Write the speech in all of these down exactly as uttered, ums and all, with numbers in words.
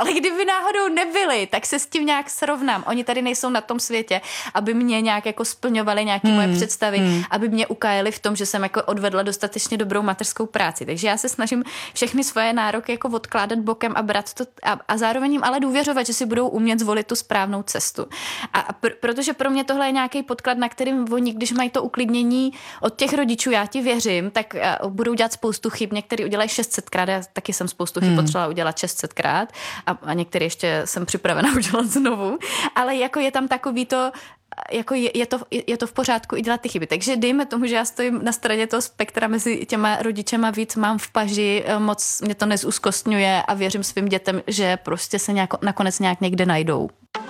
Ale kdyby náhodou nebyli, tak se s tím nějak srovnám. Oni tady nejsou na tom světě, aby mě nějak jako splňovali nějaké hmm. moje představy, hmm. aby mě ukájeli v tom, že jsem jako odvedla dostatečně dobrou mateřskou práci. Takže já se snažím všechny svoje nároky jako odkládat bokem a brát to a, a zároveň jim ale důvěřovat, že si budou umět zvolit tu správnou cestu. A pr- protože pro mě tohle je nějaký podklad, na kterým oni, když mají to uklidnění od těch rodičů, já ti věřím, tak budou dělat spoustu chyb. Některý udělají šest set krát, já taky jsem spoustu chyb hmm. potřebovala udělat šest set krát a, a některý ještě jsem připravena udělat znovu. Ale jako je tam takový to, jako je, je, to, je to v pořádku i dělat ty chyby. Takže dejme tomu, že já stojím na straně toho spektra mezi těma rodičema víc, mám v paži, moc mě to nezúzkostňuje a věřím svým dětem, že prostě se nějak, nakonec nějak někde najdou.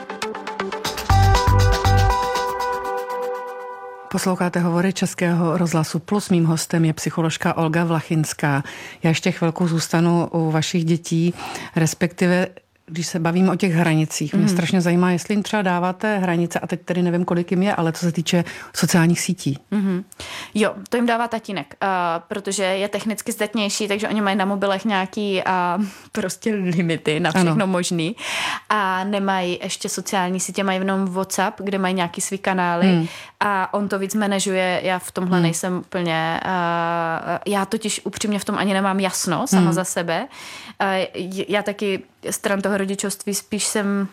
Posloucháte hovory Českého rozhlasu Plus. Mým hostem je psycholožka Olga Vlachinská. Já ještě chvilku zůstanu u vašich dětí, respektive když se bavíme o těch hranicích. Mě mm. strašně zajímá, jestli jim třeba dáváte hranice, a teď tedy nevím, kolik jim je, ale co se týče sociálních sítí. Mm-hmm. Jo, to jim dává tatínek, uh, protože je technicky zdatnější, takže oni mají na mobilech nějaký uh, prostě limity na všechno ano. možný. A nemají ještě sociální sítě, mají jenom WhatsApp, kde mají nějaký svý kanály mm. a on to víc manažuje. Já v tomhle mm. nejsem úplně... Uh, já totiž upřímně v tom ani nemám jasno sama mm. za sebe. Uh, já taky stran toho rodičovství spíš jsem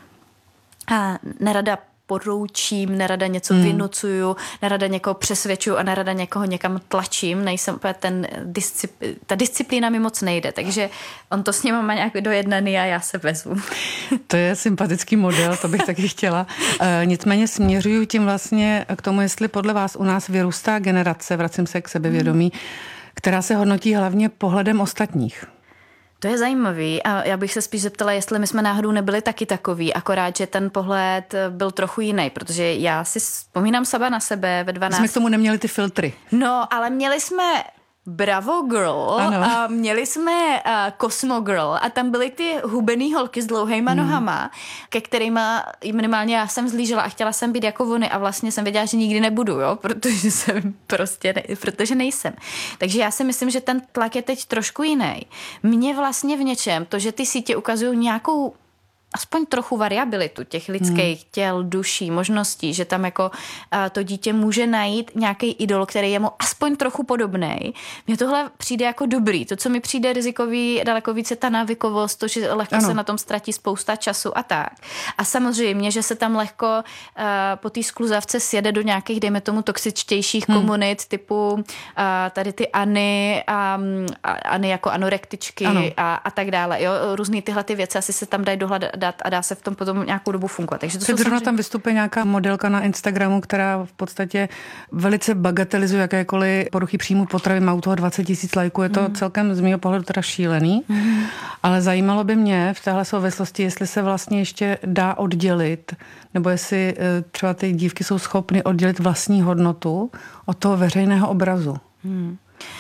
a, nerada poroučím, nerada něco hmm. vynucuju, nerada někoho přesvědčuju a nerada někoho někam tlačím. Nejsem úplně ten discipl- ta disciplína mi moc nejde, takže on to s ním má nějak dojednaný a já se vezmu. To je sympatický model, to bych taky chtěla. E, nicméně směřuju tím vlastně k tomu, jestli podle vás u nás vyrůstá generace, vracím se k sebevědomí, hmm. která se hodnotí hlavně pohledem ostatních. To je zajímavý a já bych se spíš zeptala, jestli my jsme náhodou nebyli taky takový, akorát, že ten pohled byl trochu jiný, protože já si vzpomínám sama na sebe ve dvanácti. Jsme k tomu neměli ty filtry. No, ale měli jsme Bravo Girl ano. a měli jsme uh, Cosmo Girl a tam byly ty hubený holky s dlouhejma hmm. nohama, ke kterýma minimálně já jsem zlížela a chtěla jsem být jako oni a vlastně jsem věděla, že nikdy nebudu, jo, protože jsem prostě, ne, protože nejsem. Takže já si myslím, že ten tlak je teď trošku jiný. Mně vlastně v něčem to, že ty sítě ukazují nějakou aspoň trochu variabilitu těch lidských hmm. těl, duší, možností, že tam jako a, to dítě může najít nějaký idol, který je mu aspoň trochu podobnej. Mně tohle přijde jako dobrý. To, co mi přijde rizikový, daleko více ta návykovost, to, že lehko ano. se na tom ztratí spousta času a tak. A samozřejmě, že se tam lehko a, po té skluzavce sjede do nějakých, dejme tomu, toxičtějších hmm. komunit, typu a, tady ty Any, a, a, Any jako anorektičky a, a tak dále. Jo? Různý tyhle ty věci asi se tam dají dohledat dát a dá se v tom potom nějakou dobu fungovat. Takže to Teď zrovna samozřejmě... tam vystupuje nějaká modelka na Instagramu, která v podstatě velice bagatelizuje jakékoliv poruchy příjmu potravy, má u toho dvacet tisíc lajků, je to mm. celkem z mého pohledu teda šílený, mm. ale zajímalo by mě v téhle souvislosti, jestli se vlastně ještě dá oddělit, nebo jestli třeba ty dívky jsou schopny oddělit vlastní hodnotu od toho veřejného obrazu. Mm.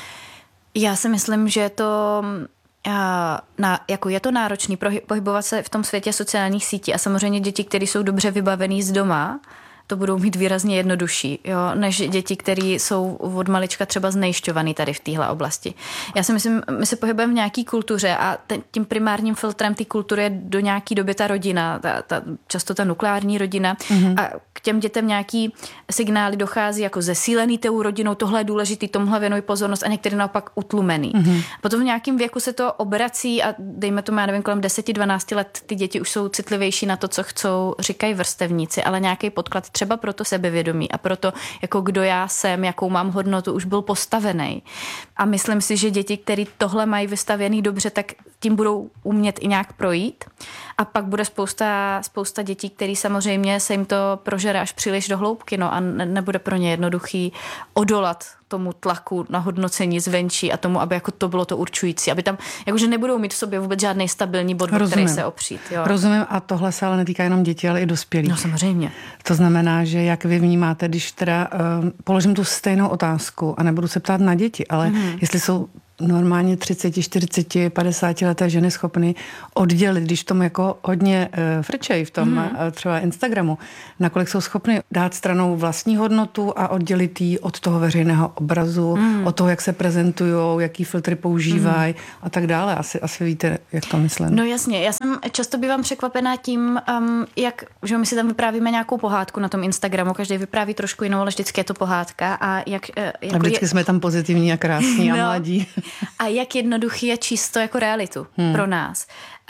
Já si myslím, že to Na, jako je to náročný pohybovat se v tom světě sociálních sítí a samozřejmě děti, které jsou dobře vybavený z doma, to budou mít výrazně jednodušší, jo, než děti, které jsou od malička třeba znejšťovaný tady v téhle oblasti. Já si myslím, my se pohybujeme v nějaký kultuře a ten, tím primárním filtrem té kultury je do nějaký doby ta rodina, ta, ta, často ta nukleární rodina mm-hmm. a k těm dětem nějaký signály dochází jako zesílený tou rodinou, tohle je důležitý, tomuhle věnuj pozornost a některý naopak utlumený. Mm-hmm. Potom v nějakém věku se to obrací a dejme tomu, já nevím, kolem deset dvanáct let ty děti už jsou citlivější na to, co chcou, říkají vrstevníci, ale nějaký podklad třeba proto sebevědomí a proto, jako kdo já jsem, jakou mám hodnotu, už byl postavený. A myslím si, že děti, které tohle mají vystavěný dobře, tak tím budou umět i nějak projít. A pak bude spousta, spousta dětí, který samozřejmě se jim to prožere až příliš do hloubky, no a ne, nebude pro ně jednoduchý odolat tomu tlaku na hodnocení zvenčí a tomu, aby jako to bylo to určující, aby tam, jakože nebudou mít v sobě vůbec žádný stabilní bod, o který se opřít. Jo. Rozumím, a tohle se ale netýká jenom dětí, ale i dospělých. No samozřejmě. To znamená, že jak vy vnímáte, když teda uh, položím tu stejnou otázku a nebudu se ptát na děti, ale mm. jestli jsou normálně třicet, čtyřicet, padesát leté ženy schopny oddělit, když tomu jako hodně uh, frčej v tom mm. uh, třeba Instagramu, nakolik jsou schopny dát stranou vlastní hodnotu a oddělit ji od toho veřejného obrazu, mm. od toho, jak se prezentujou, jaký filtry používají mm. a tak dále. Asi, asi víte, jak to myslím. No jasně, já jsem často bývám překvapená tím, um, jak, že my si tam vyprávíme nějakou pohádku na tom Instagramu, každý vypráví trošku jinou, ale vždycky je to pohádka. A, jak, jako a vždycky je... jsme tam pozitivní a krásní a no. mladí. A jak jednoduchý je čisto jako realitu hmm. pro nás.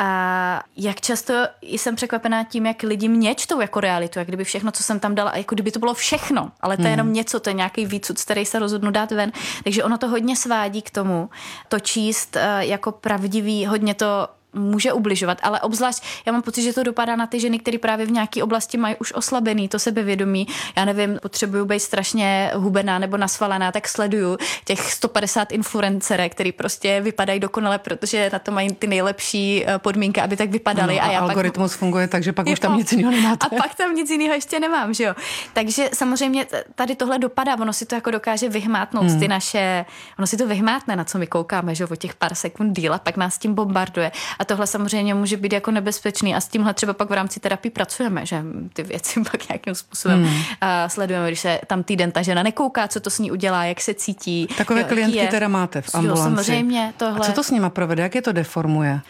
A jak často jsem překvapená tím, jak lidi mě čtou jako realitu, jak kdyby všechno, co jsem tam dala, jako kdyby to bylo všechno, ale to je jenom něco, to je nějaký výcud, z který se rozhodnu dát ven. Takže ono to hodně svádí k tomu, to číst jako pravdivý, hodně to může ubližovat, ale obzvlášť já mám pocit, že to dopadá na ty ženy, které právě v nějaké oblasti mají už oslabený to sebevědomí. Já nevím, potřebuju být strašně hubená nebo nasvalená, tak sleduju těch sto padesát influencerek, který prostě vypadají dokonale, protože na to mají ty nejlepší podmínky, aby tak vypadaly. No, a, a já algoritmus pak... funguje tak, že pak jo, už tam nic jiného nemáte. A pak tam nic jiného ještě nemám, že jo. Takže samozřejmě tady tohle dopadá, ono si to jako dokáže vyhmátnout hmm. ty naše, ono si to vyhmátne, na co my koukáme, že jo, o těch pár sekund díl a pak nás tím bombarduje. A tohle samozřejmě může být jako nebezpečný a s tímhle třeba pak v rámci terapii pracujeme, že ty věci pak nějakým způsobem hmm. sledujeme, když se tam týden ta žena nekouká, co to s ní udělá, jak se cítí. Takové jo, klientky je... teda máte v ambulanci. Jo, samozřejmě tohle. A co to s nima provede, jak je to deformuje?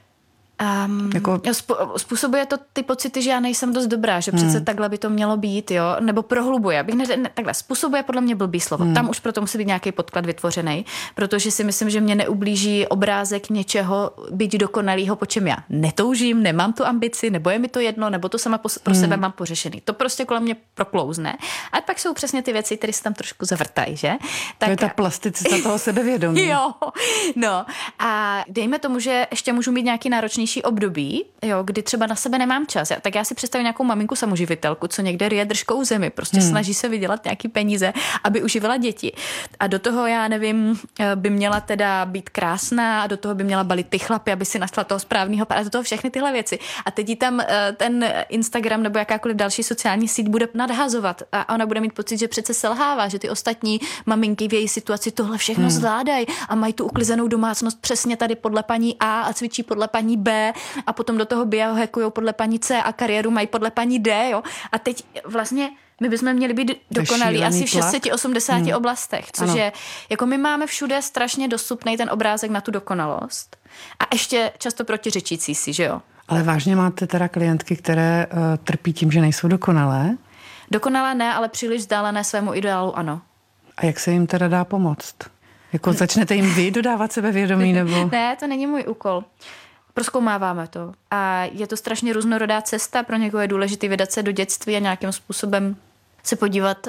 Um, jako... Způsobuje to ty pocity, že já nejsem dost dobrá, že přece hmm. takhle by to mělo být, jo, nebo prohlubuje. Bych ne, ne, takhle, způsobuje podle mě blbý slovo. Hmm. Tam už proto musí být nějaký podklad vytvořený, protože si myslím, že mě neublíží obrázek něčeho být dokonalýho, po čem já netoužím, nemám tu ambici, nebo je mi to jedno, nebo to sama pro hmm. sebe mám pořešený. To prostě kolem mě proklouzne. A pak jsou přesně ty věci, které se tam trošku zavrtají, že? Tak... To je ta plasticita toho sebevědomí. Jo, no. A dejme tomu, že ještě můžu mít nějaký náročný období, jo, kdy třeba na sebe nemám čas. Tak já si představím nějakou maminku samoživitelku, co někde ryje držkou zemi, prostě hmm. snaží se vydělat nějaký peníze, aby uživila děti. A do toho, já nevím, by měla teda být krásná a do toho by měla balit ty chlapy, aby si našla toho správného pára, do toho všechny tyhle věci. A teď jí tam ten Instagram nebo jakákoliv další sociální síť bude nadhazovat a ona bude mít pocit, že přece selhává, že ty ostatní maminky v její situaci tohle všechno hmm. zvládají a mají tu uklizenou domácnost přesně tady podle paní A a cvičí podle paní B a potom do toho biohackujou podle paní C a kariéru mají podle paní D, jo. A teď vlastně my bychom měli být dokonalí asi v šest set osmdesát hmm. oblastech, což ano. je, jako my máme všude strašně dostupný ten obrázek na tu dokonalost a ještě často protiřečící si, že jo. Ale vážně máte teda klientky, které uh, trpí tím, že nejsou dokonalé? Dokonalé ne, ale příliš vzdálené svému ideálu, ano. A jak se jim teda dá pomoct? Jako začnete jim vy dodávat sebevědomí, nebo? Ne, to není můj úkol. Prozkoumáváme to. A je to strašně různorodá cesta. Pro někoho je důležité vydat se do dětství a nějakým způsobem se podívat,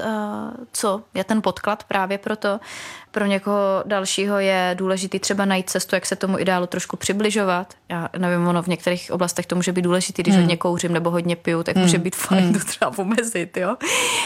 co je ten podklad právě pro to. Pro někoho dalšího je důležitý třeba najít cestu, jak se tomu ideálu trošku přibližovat. Já nevím, ono v některých oblastech to může být důležitý, když hmm. hodně kouřím nebo hodně piju, tak hmm. může být fajn hmm. to třeba omezit, jo.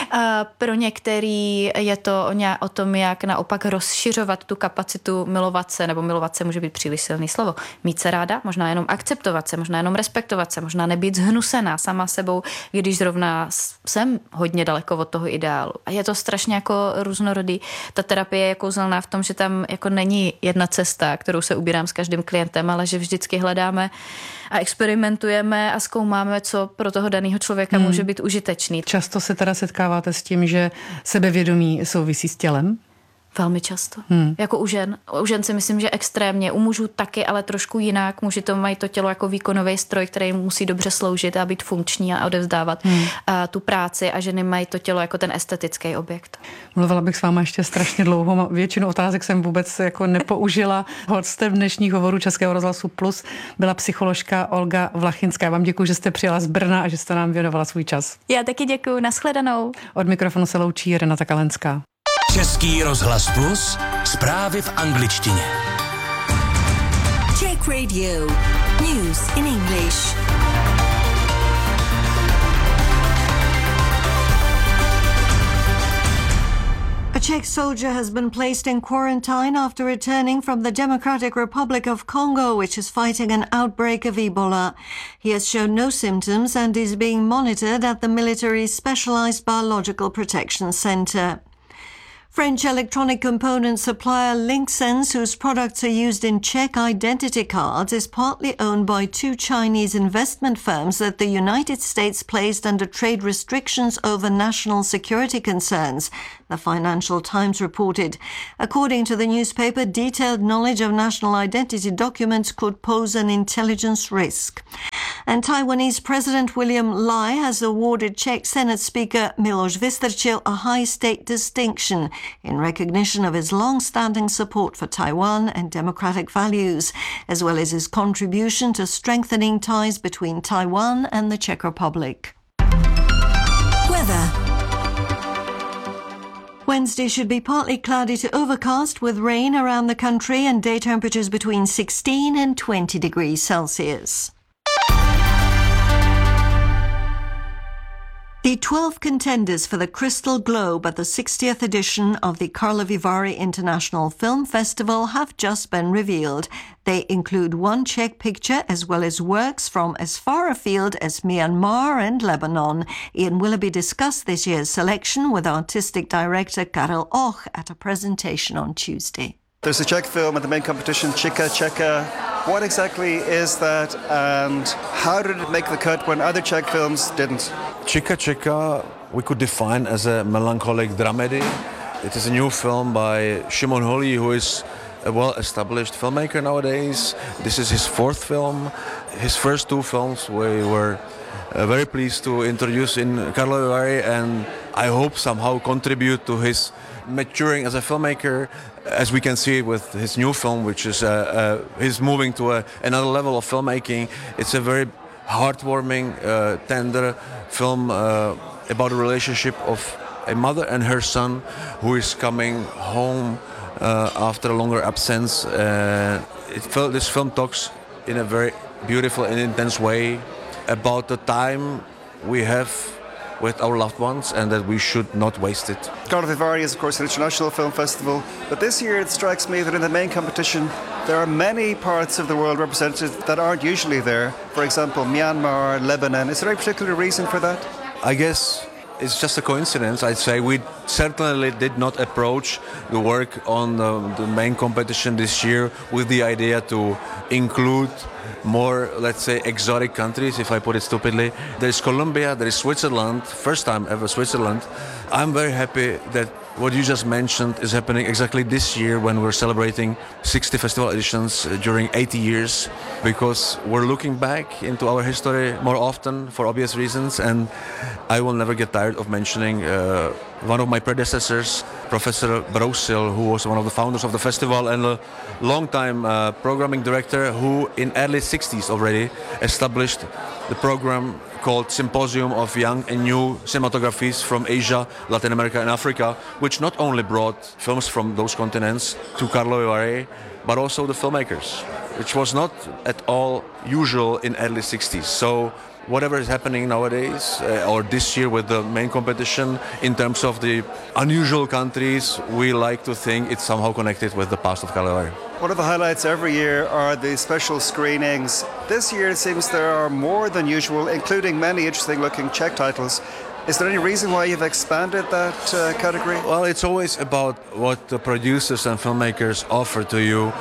A pro některý je to o tom, jak naopak rozšiřovat tu kapacitu milovat se, nebo milovat se může být příliš silný slovo. Mít se ráda, možná jenom akceptovat se, možná jenom respektovat se, možná nebýt zhnusená sama sebou, když zrovna jsem hodně daleko od toho ideálu. A je to strašně jako různorodý. Ta terapie je jako v tom, že tam jako není jedna cesta, kterou se ubírám s každým klientem, ale že vždycky hledáme a experimentujeme a zkoumáme, co pro toho daného člověka hmm. může být užitečný. Často se teda setkáváte s tím, že sebevědomí souvisí s tělem? Velmi často. Hmm. Jako u žen. U žen si myslím, že extrémně. U mužů taky, ale trošku jinak. Muži to mají to tělo jako výkonový stroj, který jim musí dobře sloužit a být funkční a odevzdávat hmm. a tu práci, a ženy mají to tělo jako ten estetický objekt. Mluvila bych s váma ještě strašně dlouho. Většinu otázek jsem vůbec jako nepoužila. Hostem dnešních hovorů Českého rozhlasu Plus byla psycholožka Olga Vlachinská. Já vám děkuji, že jste přijela z Brna a že jste nám věnovala svůj čas. Já taky děkuji. Nashledanou. Od mikrofonu se loučí Renata Kalenská. Český rozhlas Plus, zprávy v angličtině. Czech Radio, news in English. A Czech soldier has been placed in quarantine after returning from the Democratic Republic of Congo, which is fighting an outbreak of Ebola. He has shown no symptoms and is being monitored at the military's Specialized Biological Protection Center. French electronic component supplier Linxens, whose products are used in Czech identity cards, is partly owned by two Chinese investment firms that the United States placed under trade restrictions over national security concerns, the Financial Times reported. According to the newspaper, detailed knowledge of national identity documents could pose an intelligence risk. And Taiwanese President William Lai has awarded Czech Senate Speaker Miloš Vystrčil a high state distinction in recognition of his long-standing support for Taiwan and democratic values, as well as his contribution to strengthening ties between Taiwan and the Czech Republic. Weather. Wednesday should be partly cloudy to overcast with rain around the country and day temperatures between sixteen and twenty degrees Celsius. The twelve contenders for the Crystal Globe at the sixtieth edition of the Karlovy Vary International Film Festival have just been revealed. They include one Czech picture as well as works from as far afield as Myanmar and Lebanon. Ian Willoughby discussed this year's selection with artistic director Karel Och at a presentation on Tuesday. There's a Czech film at the main competition, Chika Cheka. What exactly is that, and how did it make the cut when other Czech films didn't? Chika Cheka we could define as a melancholic dramedy. It is a new film by Šimon Holý, who is a well-established filmmaker nowadays. This is his fourth film. His first two films we were uh, very pleased to introduce in Karlovy Vary, and I hope somehow contribute to his maturing as a filmmaker, as we can see with his new film, which is uh, uh, he's moving to a, another level of filmmaking. It's a very heartwarming, uh, tender film uh, about a relationship of a mother and her son who is coming home uh, after a longer absence. Uh, it felt, this film talks in a very beautiful and intense way about the time we have with our loved ones and that we should not waste it. Karlovy Vary is of course an international film festival, but this year it strikes me that in the main competition there are many parts of the world represented that aren't usually there. For example, Myanmar, Lebanon. Is there any particular reason for that? I guess it's just a coincidence. I'd say we certainly did not approach the work on the, the main competition this year with the idea to include more, let's say, exotic countries, if I put it stupidly. There is Colombia, there is Switzerland, first time ever Switzerland. I'm very happy that what you just mentioned is happening exactly this year when we're celebrating sixty festival editions during eighty years, because we're looking back into our history more often for obvious reasons, and I will never get tired of mentioning uh, one of my predecessors, Professor Brousil, who was one of the founders of the festival and a long-time uh, programming director who in early sixties already established the program called Symposium of Young and New Cinematographies from Asia, Latin America and Africa, which not only brought films from those continents to Karlovy Vary, but also the filmmakers, which was not at all usual in early sixties. So whatever is happening nowadays, uh, or this year with the main competition, in terms of the unusual countries, we like to think it's somehow connected with the past of Karlovy Vary. One of the highlights every year are the special screenings. This year it seems there are more than usual, including many interesting-looking Czech titles. Is there any reason why you've expanded that uh, category? Well, it's always about what the producers and filmmakers offer to you.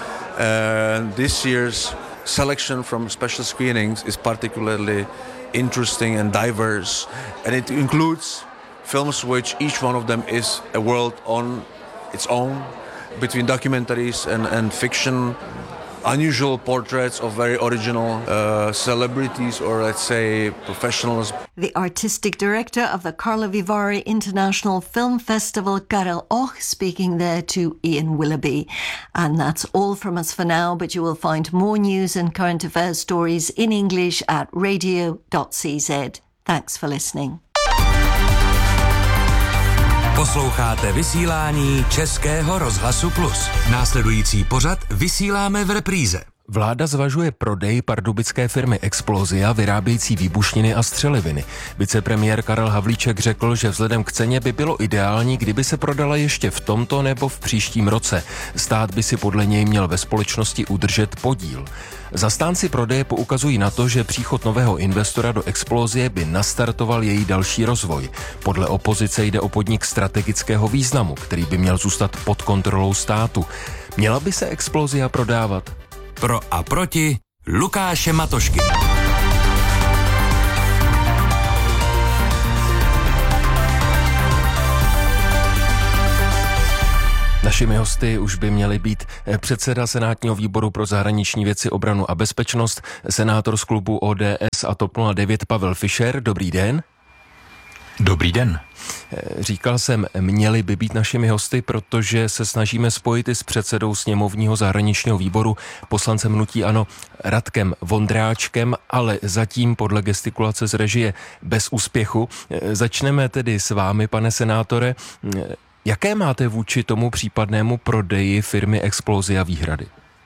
Uh, this year's selection from special screenings is particularly interesting and diverse, and it includes films which each one of them is a world on its own, between documentaries and, and fiction, unusual portraits of very original uh, celebrities or, let's say, professionals. The artistic director of the Karlovy Vary International Film Festival, Karel Och, speaking there to Ian Willoughby. And that's all from us for now, but you will find more news and current affairs stories in English at radio dot c z. Thanks for listening. Posloucháte vysílání Českého rozhlasu Plus. Následující pořad vysíláme v repríze. Vláda zvažuje prodej pardubické firmy Explosia vyrábějící výbušniny a střeliviny. Vicepremiér Karel Havlíček řekl, že vzhledem k ceně by bylo ideální, kdyby se prodala ještě v tomto nebo v příštím roce. Stát by si podle něj měl ve společnosti udržet podíl. Zastánci prodeje poukazují na to, že příchod nového investora do Explosie by nastartoval její další rozvoj. Podle opozice jde o podnik strategického významu, který by měl zůstat pod kontrolou státu. Měla by se Explosia prodávat? Pro a proti Lukáše Matošky. Našimi hosty už by měli být předseda Senátního výboru pro zahraniční věci, obranu a bezpečnost, senátor z klubu O D S a TOP nula devět Pavel Fischer. Dobrý den. Dobrý den. Říkal jsem, měli by být našimi hosty, protože se snažíme spojit i s předsedou sněmovního zahraničního výboru, poslancem hnutí ANO Radkem Vondráčkem, ale zatím podle gestikulace z režie bez úspěchu. Začneme tedy s vámi, pane senátore. Jaké máte vůči tomu případnému prodeji firmy Explosia výhrady?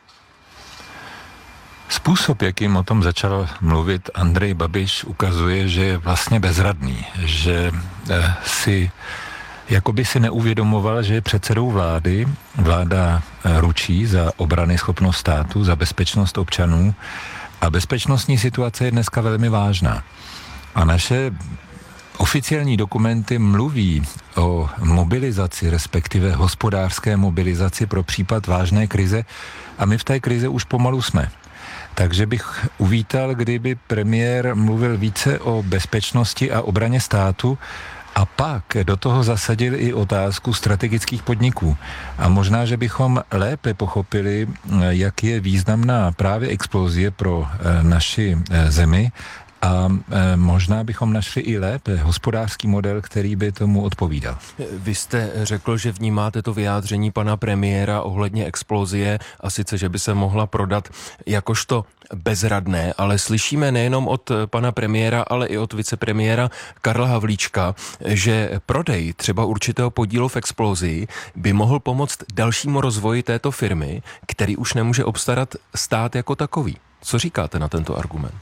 Způsob, jakým o tom začal mluvit Andrej Babiš, ukazuje, že je vlastně bezradný, že eh, si jakoby si neuvědomoval, že je předsedou vlády. Vláda eh, ručí za obranyschopnost státu, za bezpečnost občanů a bezpečnostní situace je dneska velmi vážná. A naše oficiální dokumenty mluví o mobilizaci, respektive hospodářské mobilizaci pro případ vážné krize a my v té krizi už pomalu jsme. Takže bych uvítal, kdyby premiér mluvil více o bezpečnosti a obraně státu a pak do toho zasadil i otázku strategických podniků. A možná, že bychom lépe pochopili, jak je významná právě Explosie pro naši zemi, a e, možná bychom našli i lépe hospodářský model, který by tomu odpovídal. Vy jste řekl, že vnímáte to vyjádření pana premiéra ohledně Explosie a sice, že by se mohla prodat jakožto bezradné, ale slyšíme nejenom od pana premiéra, ale i od vicepremiéra Karla Havlíčka, že prodej třeba určitého podílu v Explosii by mohl pomoct dalšímu rozvoji této firmy, který už nemůže obstarat stát jako takový. Co říkáte na tento argument?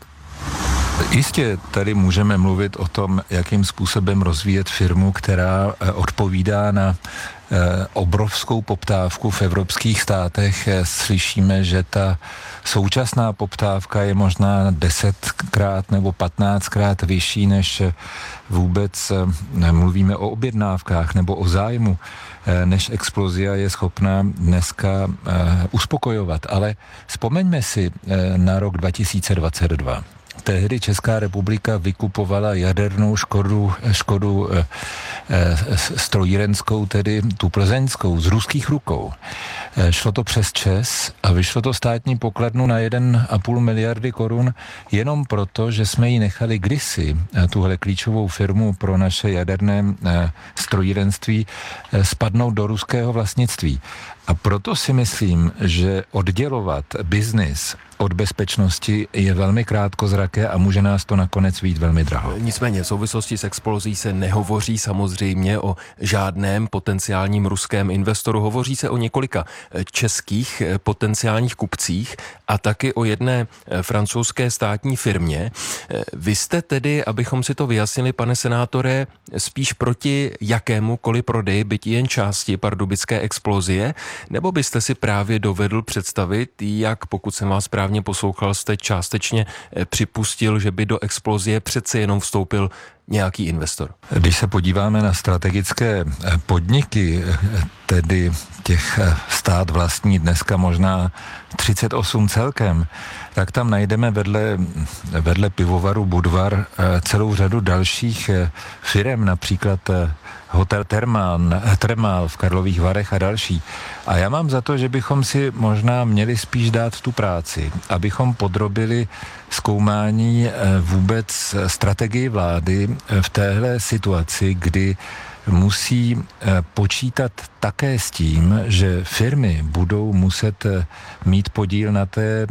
Jistě tady můžeme mluvit o tom, jakým způsobem rozvíjet firmu, která odpovídá na obrovskou poptávku v evropských státech. Slyšíme, že ta současná poptávka je možná desetkrát nebo patnáctkrát vyšší, než vůbec mluvíme o objednávkách nebo o zájmu, než Explosia je schopná dneska uspokojovat. Ale vzpomeňme si na rok dva tisíce dvacet dva. Tehdy Česká republika vykupovala jadernou Škodu, Škodu e, e, strojírenskou, tedy tu plzeňskou, z ruských rukou. E, šlo to přes ČEZ a vyšlo to státní pokladnu na jeden a půl miliardy korun jenom proto, že jsme ji nechali kdysi, e, tuhle klíčovou firmu pro naše jaderné e, strojírenství, e, spadnout do ruského vlastnictví. A proto si myslím, že oddělovat biznis od bezpečnosti je velmi krátkozraké a může nás to nakonec vyjít velmi draho. Nicméně v souvislosti s Explosí se nehovoří samozřejmě o žádném potenciálním ruském investoru. Hovoří se o několika českých potenciálních kupcích a taky o jedné francouzské státní firmě. Vy jste tedy, abychom si to vyjasnili, pane senátore, spíš proti jakémukoliv prodeji, byť jen části pardubické Explosie, nebo byste si právě dovedl představit, jak, pokud jsem vás správně poslouchal, jste částečně připustil, že by do Explosie přece jenom vstoupil nějaký investor? Když se podíváme na strategické podniky, tedy těch stát vlastní dneska možná třicet osm celkem, tak tam najdeme vedle, vedle pivovaru Budvar celou řadu dalších firem, například Hotel Thermal, Thermal v Karlových Varech a další. A já mám za to, že bychom si možná měli spíš dát tu práci, abychom podrobili zkoumání vůbec strategii vlády v téhle situaci, kdy musí počítat také s tím, že firmy budou muset mít podíl na té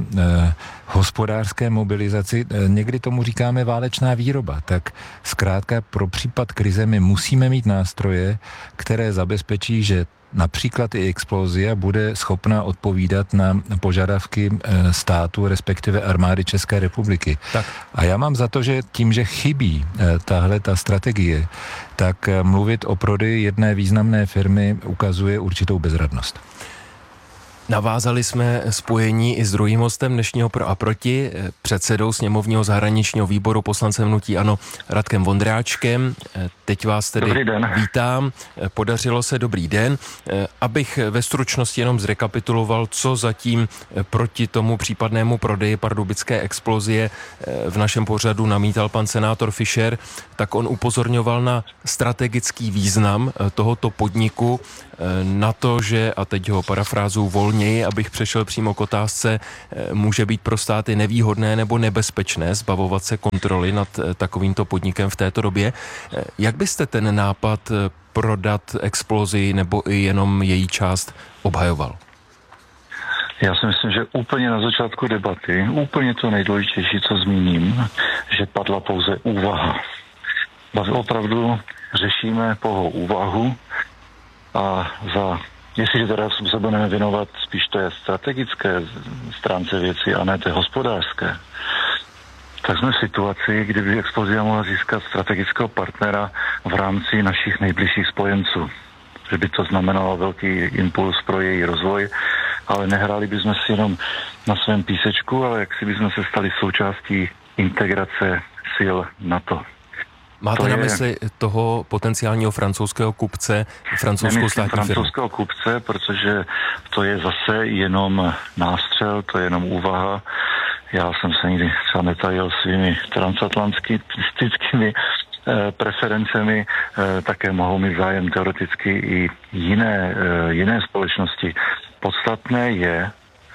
hospodářské mobilizaci. Někdy tomu říkáme válečná výroba. Tak zkrátka pro případ krize my musíme mít nástroje, které zabezpečí, že například i Explosia bude schopna odpovídat na požadavky státu, respektive armády České republiky. Tak. A já mám za to, že tím, že chybí tahle ta strategie, tak mluvit o prodeji jedné významné firmy ukazuje určitou bezradnost. Navázali jsme spojení i s druhým hostem dnešního Pro a proti, předsedou sněmovního zahraničního výboru, poslancem hnutí ANO Radkem Vondráčkem. Teď vás tedy vítám. Podařilo se, dobrý den. Abych ve stručnosti jenom zrekapituloval, co zatím proti tomu případnému prodeji pardubické Explosie v našem pořadu namítal pan senátor Fischer, tak on upozorňoval na strategický význam tohoto podniku, na to, že, a teď ho parafrázu volněji, abych přešel přímo k otázce, může být pro státy nevýhodné nebo nebezpečné zbavovat se kontroly nad takovýmto podnikem v této době. Jak byste ten nápad prodat Explosii nebo i jenom její část obhajoval? Já si myslím, že úplně na začátku debaty, úplně to nejdůležitější, co zmíním, že padla pouze úvaha. Opravdu řešíme pouhou úvahu, a za, jestliže teda se budeme věnovat spíš té strategické stránce věci a ne té hospodářské, tak jsme v situaci, kdyby Explosia mohla získat strategického partnera v rámci našich nejbližších spojenců. Že by to znamenalo velký impuls pro její rozvoj, ale nehráli bychom si jenom na svém písečku, ale jak si bychom se stali součástí integrace sil NATO. Máte na mysli toho potenciálního francouzského kupce, francouzskou státní firmu? francouzského kupce, protože to je zase jenom nástřel, to je jenom úvaha. Já jsem se nikdy třeba netajil svými transatlantickými eh, preferencemi, eh, také mohou mít zájem teoreticky i jiné, eh, jiné společnosti. Podstatné je,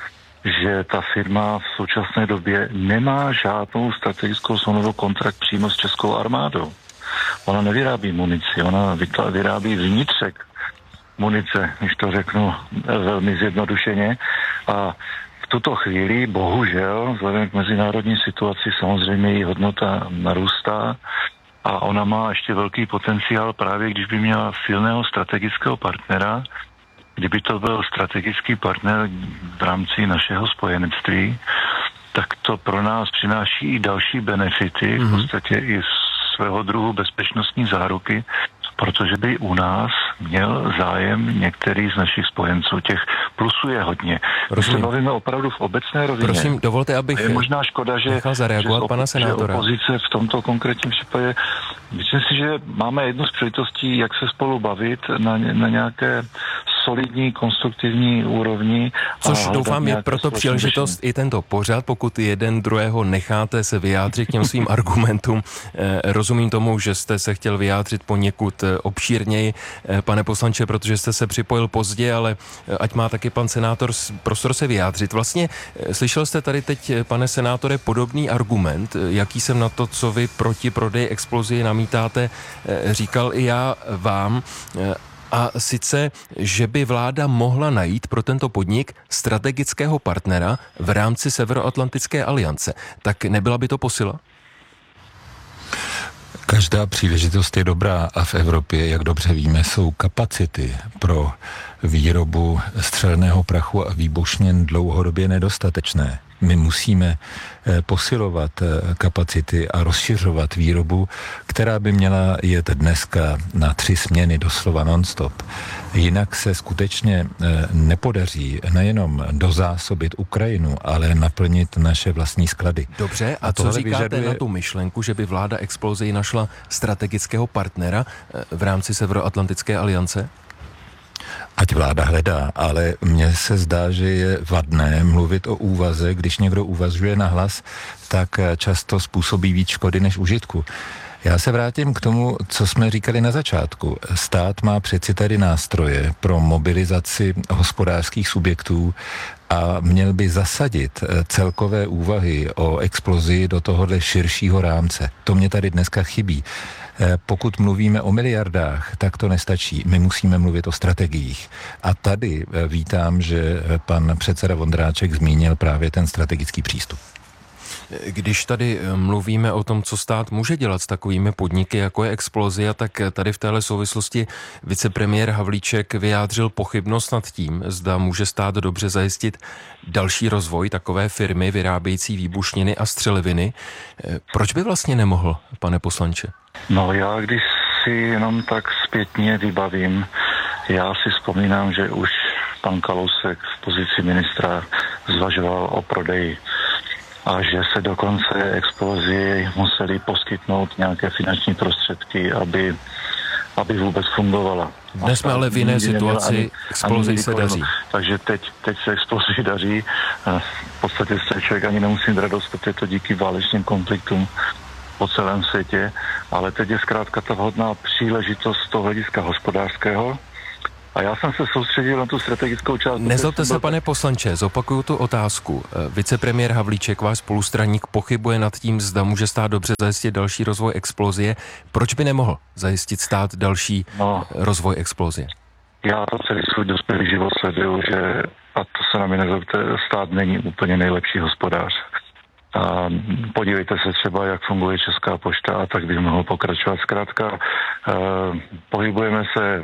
že ta firma v současné době nemá žádnou strategickou smlouvu kontrakt přímo s českou armádou. Ona nevyrábí munici, ona vyrábí vnitřek munice, když to řeknu velmi zjednodušeně. A v tuto chvíli, bohužel, vzhledem k mezinárodní situaci, samozřejmě její hodnota narůstá a ona má ještě velký potenciál právě, když by měla silného strategického partnera, kdyby to byl strategický partner v rámci našeho spojenectví, tak to pro nás přináší i další benefity, mm-hmm. v podstatě i svého druhu bezpečnostní záruky, protože by u nás měl zájem některý z našich spojenců. Těch plusů je hodně. My se bavíme opravdu v obecné rovině. Prosím, dovolte, abych je možná škoda, že, nechal zareagovat že, pana senátora. Že opozice v tomto konkrétním případě, myslím si, že máme jednu z příležitostí, jak se spolu bavit na, na nějaké solidní, konstruktivní úrovni. Což doufám je proto příležitost řešení. I tento pořad, pokud jeden druhého necháte se vyjádřit k těm svým argumentům. Rozumím tomu, že jste se chtěl vyjádřit poněkud obšírněji, pane poslanče, protože jste se připojil pozdě, ale ať má taky pan senátor prostor se vyjádřit. Vlastně slyšel jste tady teď, pane senátore, podobný argument, jaký jsem na to, co vy proti prodeji Explosie namítáte, říkal i já vám. A sice, že by vláda mohla najít pro tento podnik strategického partnera v rámci Severoatlantické aliance. Tak nebyla by to posila? Každá příležitost je dobrá a v Evropě, jak dobře víme, jsou kapacity pro výrobu střelného prachu a výbušnin dlouhodobě nedostatečné. My musíme posilovat kapacity a rozšiřovat výrobu, která by měla jet dneska na tři směny doslova non-stop. Jinak se skutečně nepodaří nejenom dozásobit Ukrajinu, ale naplnit naše vlastní sklady. Dobře, a, a co říkáte vyžaduje... na tu myšlenku, že by vláda Explosii našla strategického partnera v rámci Severoatlantické aliance? Ať vláda hledá, ale mně se zdá, že je vadné mluvit o úvaze. Když někdo uvažuje na hlas, tak často způsobí víc škody než užitku. Já se vrátím k tomu, co jsme říkali na začátku. Stát má přeci tady nástroje pro mobilizaci hospodářských subjektů a měl by zasadit celkové úvahy o Explosii do tohohle širšího rámce. To mě tady dneska chybí. Pokud mluvíme o miliardách, tak to nestačí. My musíme mluvit o strategiích. A tady vítám, že pan předseda Vondráček zmínil právě ten strategický přístup. Když tady mluvíme o tom, co stát může dělat s takovými podniky, jako je Explozia, tak tady v téhle souvislosti vicepremiér Havlíček vyjádřil pochybnost nad tím, zda může stát dobře zajistit další rozvoj takové firmy vyrábějící výbušniny a střeliviny. Proč by vlastně nemohl, pane poslanče? No já, když si jenom tak zpětně vybavím, já si vzpomínám, že už pan Kalousek v pozici ministra zvažoval o prodeji a že se dokonce Explozii museli poskytnout nějaké finanční prostředky, aby, aby vůbec fungovala. Dnes jsme ale v jiné situaci, Explozii se daří. Takže teď, teď se Explozii daří. V podstatě se člověk ani nemusí mít radost, protože to díky válečným konfliktům po celém světě, ale teď je zkrátka ta vhodná příležitost z toho hlediska hospodářského. A já jsem se soustředil na tu strategickou část. Nezlobte se, pane poslanče, zopakuju tu otázku. Vicepremiér Havlíček, váš spolustraník, pochybuje nad tím, zda může stát dobře zajistit další rozvoj Explozie. Proč by nemohl zajistit stát další no, rozvoj Explozie? Já to celý svůj dospělý život sleduju, že, a to se na mě nezlobte, stát není úplně nejlepší hospodář. A podívejte se třeba, jak funguje Česká pošta, a tak bych mohl pokračovat. Zkrátka, eh, pohybujeme se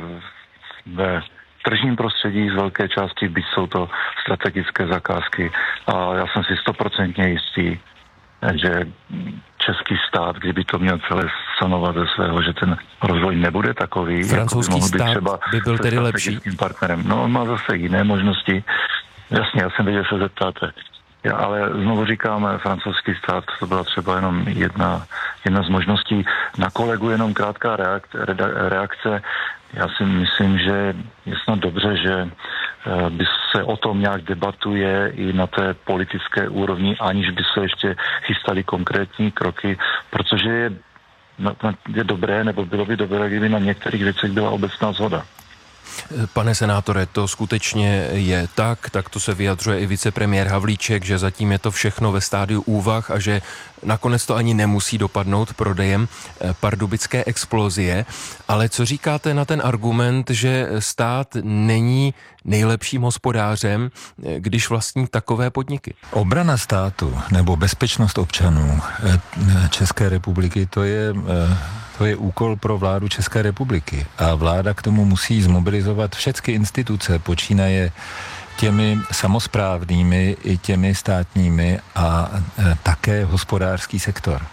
ve tržním prostředí z velké části, byť jsou to strategické zakázky. A já jsem si stoprocentně jistý, že český stát, kdyby to měl celé sanovat ze svého, že ten rozvoj nebude takový. Francouzský jako by stát třeba by byl tedy lepší? Partnerem. No, on má zase jiné možnosti. Jasně, já jsem věděl, že se zeptáte. Já, ale znovu říkám, francouzský stát, to byla třeba jenom jedna, jedna z možností. Na kolegu jenom krátká reakce, reakce. Já si myslím, že je snad dobře, že by se o tom nějak debatuje i na té politické úrovni, aniž by se ještě chystaly konkrétní kroky, protože je, je dobré, nebo bylo by dobré, kdyby na některých věcech byla obecná shoda. Pane senátore, to skutečně je tak, tak to se vyjadřuje i vicepremiér Havlíček, že zatím je to všechno ve stádiu úvah a že nakonec to ani nemusí dopadnout prodejem pardubické Explozie. Ale co říkáte na ten argument, že stát není nejlepším hospodářem, když vlastní takové podniky? Obrana státu nebo bezpečnost občanů České republiky, to je... To je úkol pro vládu České republiky a vláda k tomu musí zmobilizovat všechny instituce, počínaje těmi samosprávnými i těmi státními a e, také hospodářský sektor. E,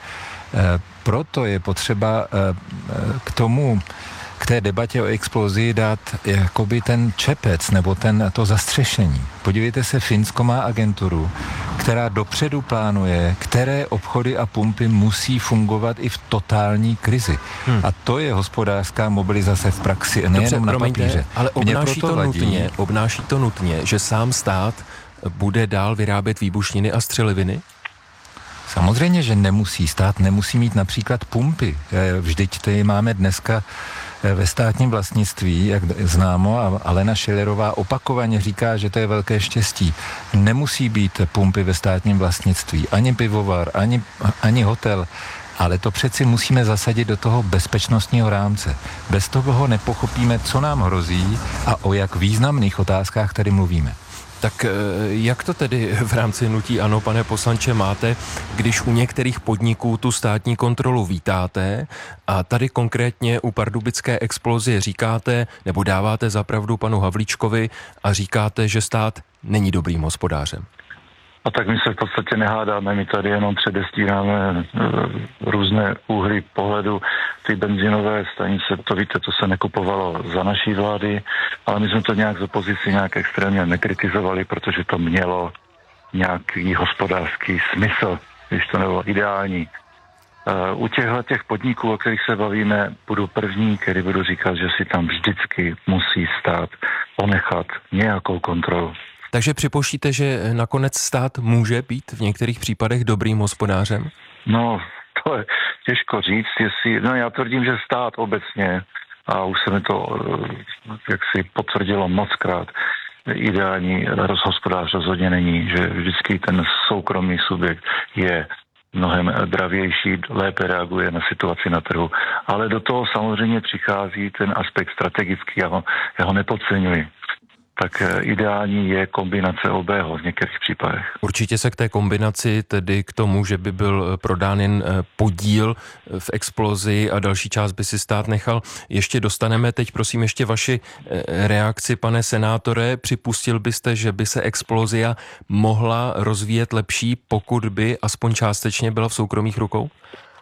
proto je potřeba e, k tomu, k té debatě o Explozii dát jakoby ten čepec nebo ten, to zastřešení. Podívejte se, Finsko má agenturu, která dopředu plánuje, které obchody a pumpy musí fungovat i v totální krizi. Hmm. A to je hospodářská mobilizace v praxi, nejenom Dobře, na promiňte, papíře. ale obnáší to, vadí, nutně, obnáší to nutně, že sám stát bude dál vyrábět výbušniny a střeliviny? Samozřejmě, že nemusí. Stát nemusí mít například pumpy. Vždyť tady máme dneska ve státním vlastnictví, jak známo, a Alena Schillerová opakovaně říká, že to je velké štěstí. Nemusí být pumpy ve státním vlastnictví, ani pivovar, ani, ani hotel, ale to přeci musíme zasadit do toho bezpečnostního rámce. Bez toho nepochopíme, co nám hrozí a o jak významných otázkách tady mluvíme. Tak jak to tedy v rámci hnutí ANO, pane poslanče, máte, když u některých podniků tu státní kontrolu vítáte a tady konkrétně u pardubické Explozie říkáte, nebo dáváte za pravdu panu Havlíčkovi a říkáte, že stát není dobrým hospodářem? A tak my se v podstatě nehádáme, my tady jenom předestíráme různé úhly pohledu. Ty benzínové stanice, to víte, to se nekupovalo za naší vlády, ale my jsme to nějak z opozici nějak extrémně nekritizovali, protože to mělo nějaký hospodářský smysl, když to nebylo ideální. U těchto těch podniků, o kterých se bavíme, budu první, který budu říkat, že si tam vždycky musí stát ponechat nějakou kontrolu. Takže připouštíte, že nakonec stát může být v některých případech dobrým hospodářem? No, to je těžko říct, jestli, no já tvrdím, že stát obecně, a už se mi to jaksi potvrdilo mockrát, ideální hospodář rozhodně není, že vždycky ten soukromý subjekt je mnohem dravější, lépe reaguje na situaci na trhu, ale do toho samozřejmě přichází ten aspekt strategický, já ho, já ho nepodceňuji. tak ideální je kombinace obého v některých případech. Určitě se k té kombinaci, tedy k tomu, že by byl prodán jen podíl v explozi a další část by si stát nechal, ještě dostaneme. Teď prosím ještě vaši reakci, pane senátore. Připustil byste, že by se Explozia mohla rozvíjet lepší, pokud by aspoň částečně byla v soukromých rukou?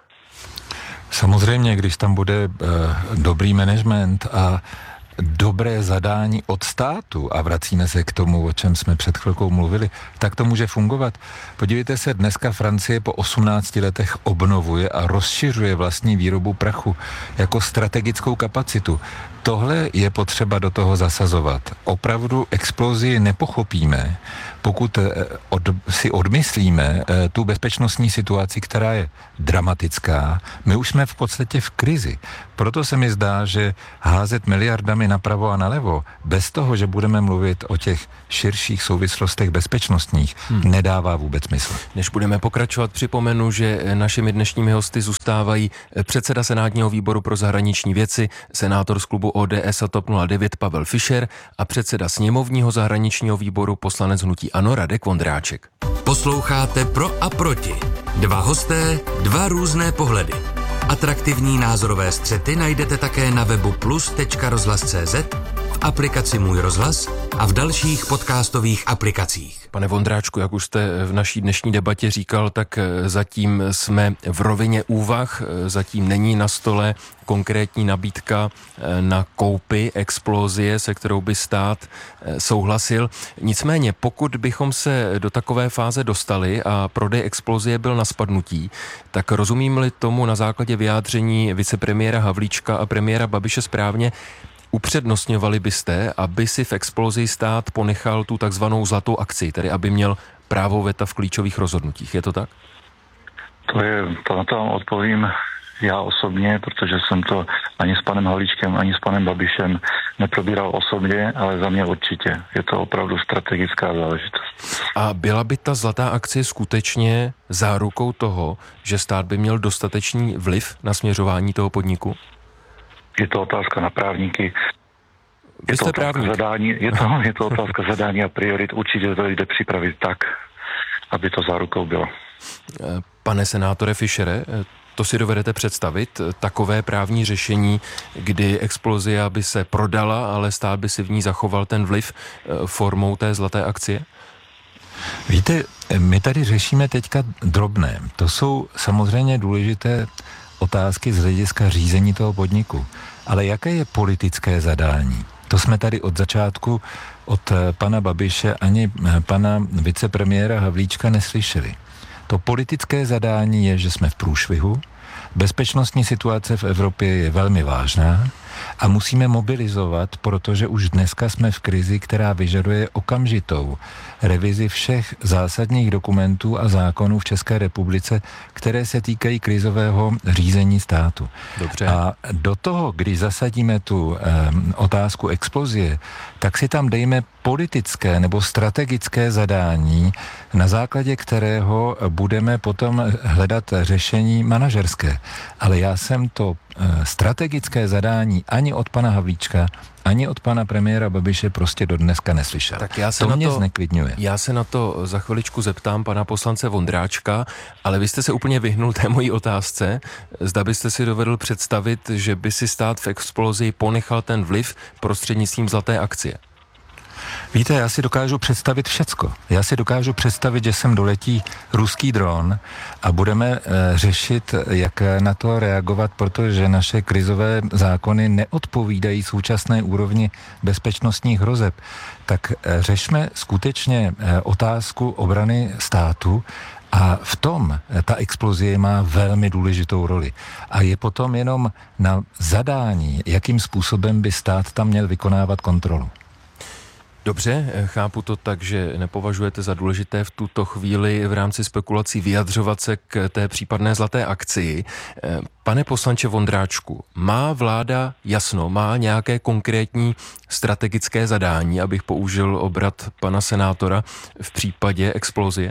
Samozřejmě, když tam bude e, dobrý management a dobré zadání od státu, a vracíme se k tomu, o čem jsme před chvilkou mluvili, tak to může fungovat. Podívejte se, dneska Francie po osmnácti letech obnovuje a rozšiřuje vlastní výrobu prachu jako strategickou kapacitu. Tohle je potřeba do toho zasazovat. Opravdu Explozii nepochopíme, pokud od, si odmyslíme tu bezpečnostní situaci, která je dramatická. My už jsme v podstatě v krizi. Proto se mi zdá, že házet miliardami napravo a nalevo, bez toho, že budeme mluvit o těch širších souvislostech bezpečnostních, hmm. nedává vůbec smysl. Než budeme pokračovat, připomenu, že našimi dnešními hosty zůstávají předseda Senátního výboru pro zahraniční věci, senátor z klubu O D S a TOP nula devět Pavel Fischer a předseda sněmovního zahraničního výboru poslanec hnutí ANO Radek Vondráček. Posloucháte Pro a proti. Dva hosté, dva různé pohledy. Atraktivní názorové střety najdete také na webu plus tečka rozhlas tečka cé zet, v aplikaci Můj rozhlas a v dalších podcastových aplikacích. Pane Vondráčku, jak už jste v naší dnešní debatě říkal, tak zatím jsme v rovině úvah, zatím není na stole konkrétní nabídka na koupi Explozie, se kterou by stát souhlasil. Nicméně, pokud bychom se do takové fáze dostali a prodej Explozie byl na spadnutí, tak rozumím-li tomu na základě vyjádření vicepremiéra Havlíčka a premiéra Babiše správně, upřednostňovali byste, aby si v Explozii stát ponechal tu takzvanou zlatou akci, tedy aby měl právo veta v klíčových rozhodnutích. Je to tak? To je, to na to vám odpovím já osobně, protože jsem to ani s panem Havlíčkem, ani s panem Babišem neprobíral osobně, ale za mě určitě. Je to opravdu strategická záležitost. A byla by ta zlatá akcie skutečně zárukou toho, že stát by měl dostatečný vliv na směřování toho podniku? Je to otázka na právníky. Vy Je to, jste otázka právník. zadání, je, to, je to otázka zadání a priorit. Určitě to jde připravit tak, aby to zárukou bylo. Pane senátore Fischere, to si dovedete představit, takové právní řešení, kdy Explozia by se prodala, ale stát by si v ní zachoval ten vliv formou té zlaté akcie? Víte, my tady řešíme teďka drobné. To jsou samozřejmě důležité otázky z hlediska řízení toho podniku. Ale jaké je politické zadání? To jsme tady od začátku od pana Babiše ani pana vicepremiéra Havlíčka neslyšeli. To politické zadání je, že jsme v průšvihu, bezpečnostní situace v Evropě je velmi vážná a musíme mobilizovat, protože už dneska jsme v krizi, která vyžaduje okamžitou revizi všech zásadních dokumentů a zákonů v České republice, které se týkají krizového řízení státu. Dobře. A do toho, když zasadíme tu eh, otázku Explozie, tak si tam dejme politické nebo strategické zadání, na základě kterého budeme potom hledat řešení manažerské. Ale já jsem to eh, strategické zadání ani od pana Havlíčka, ani od pana premiéra Babiše prostě do dneska neslyšel. Tak já se to na mě to, zneklidňuje. Já se na to za chviličku zeptám pana poslance Vondráčka, ale vy jste se úplně vyhnul té mojí otázce. Zda byste si dovedl představit, že by si stát v Explozii ponechal ten vliv prostřednictvím zlaté akcie? Víte, já si dokážu představit všecko. Já si dokážu představit, že sem doletí ruský dron a budeme e, řešit, jak na to reagovat, protože naše krizové zákony neodpovídají současné úrovni bezpečnostních hrozeb. Tak e, řešme skutečně e, otázku obrany státu a v tom ta Explozie má velmi důležitou roli. A je potom jenom na zadání, jakým způsobem by stát tam měl vykonávat kontrolu. Dobře, chápu to tak, že nepovažujete za důležité v tuto chvíli v rámci spekulací vyjadřovat se k té případné zlaté akcii. Pane poslanče Vondráčku, má vláda jasno, má nějaké konkrétní strategické zadání, abych použil obrat pana senátora v případě Explozie?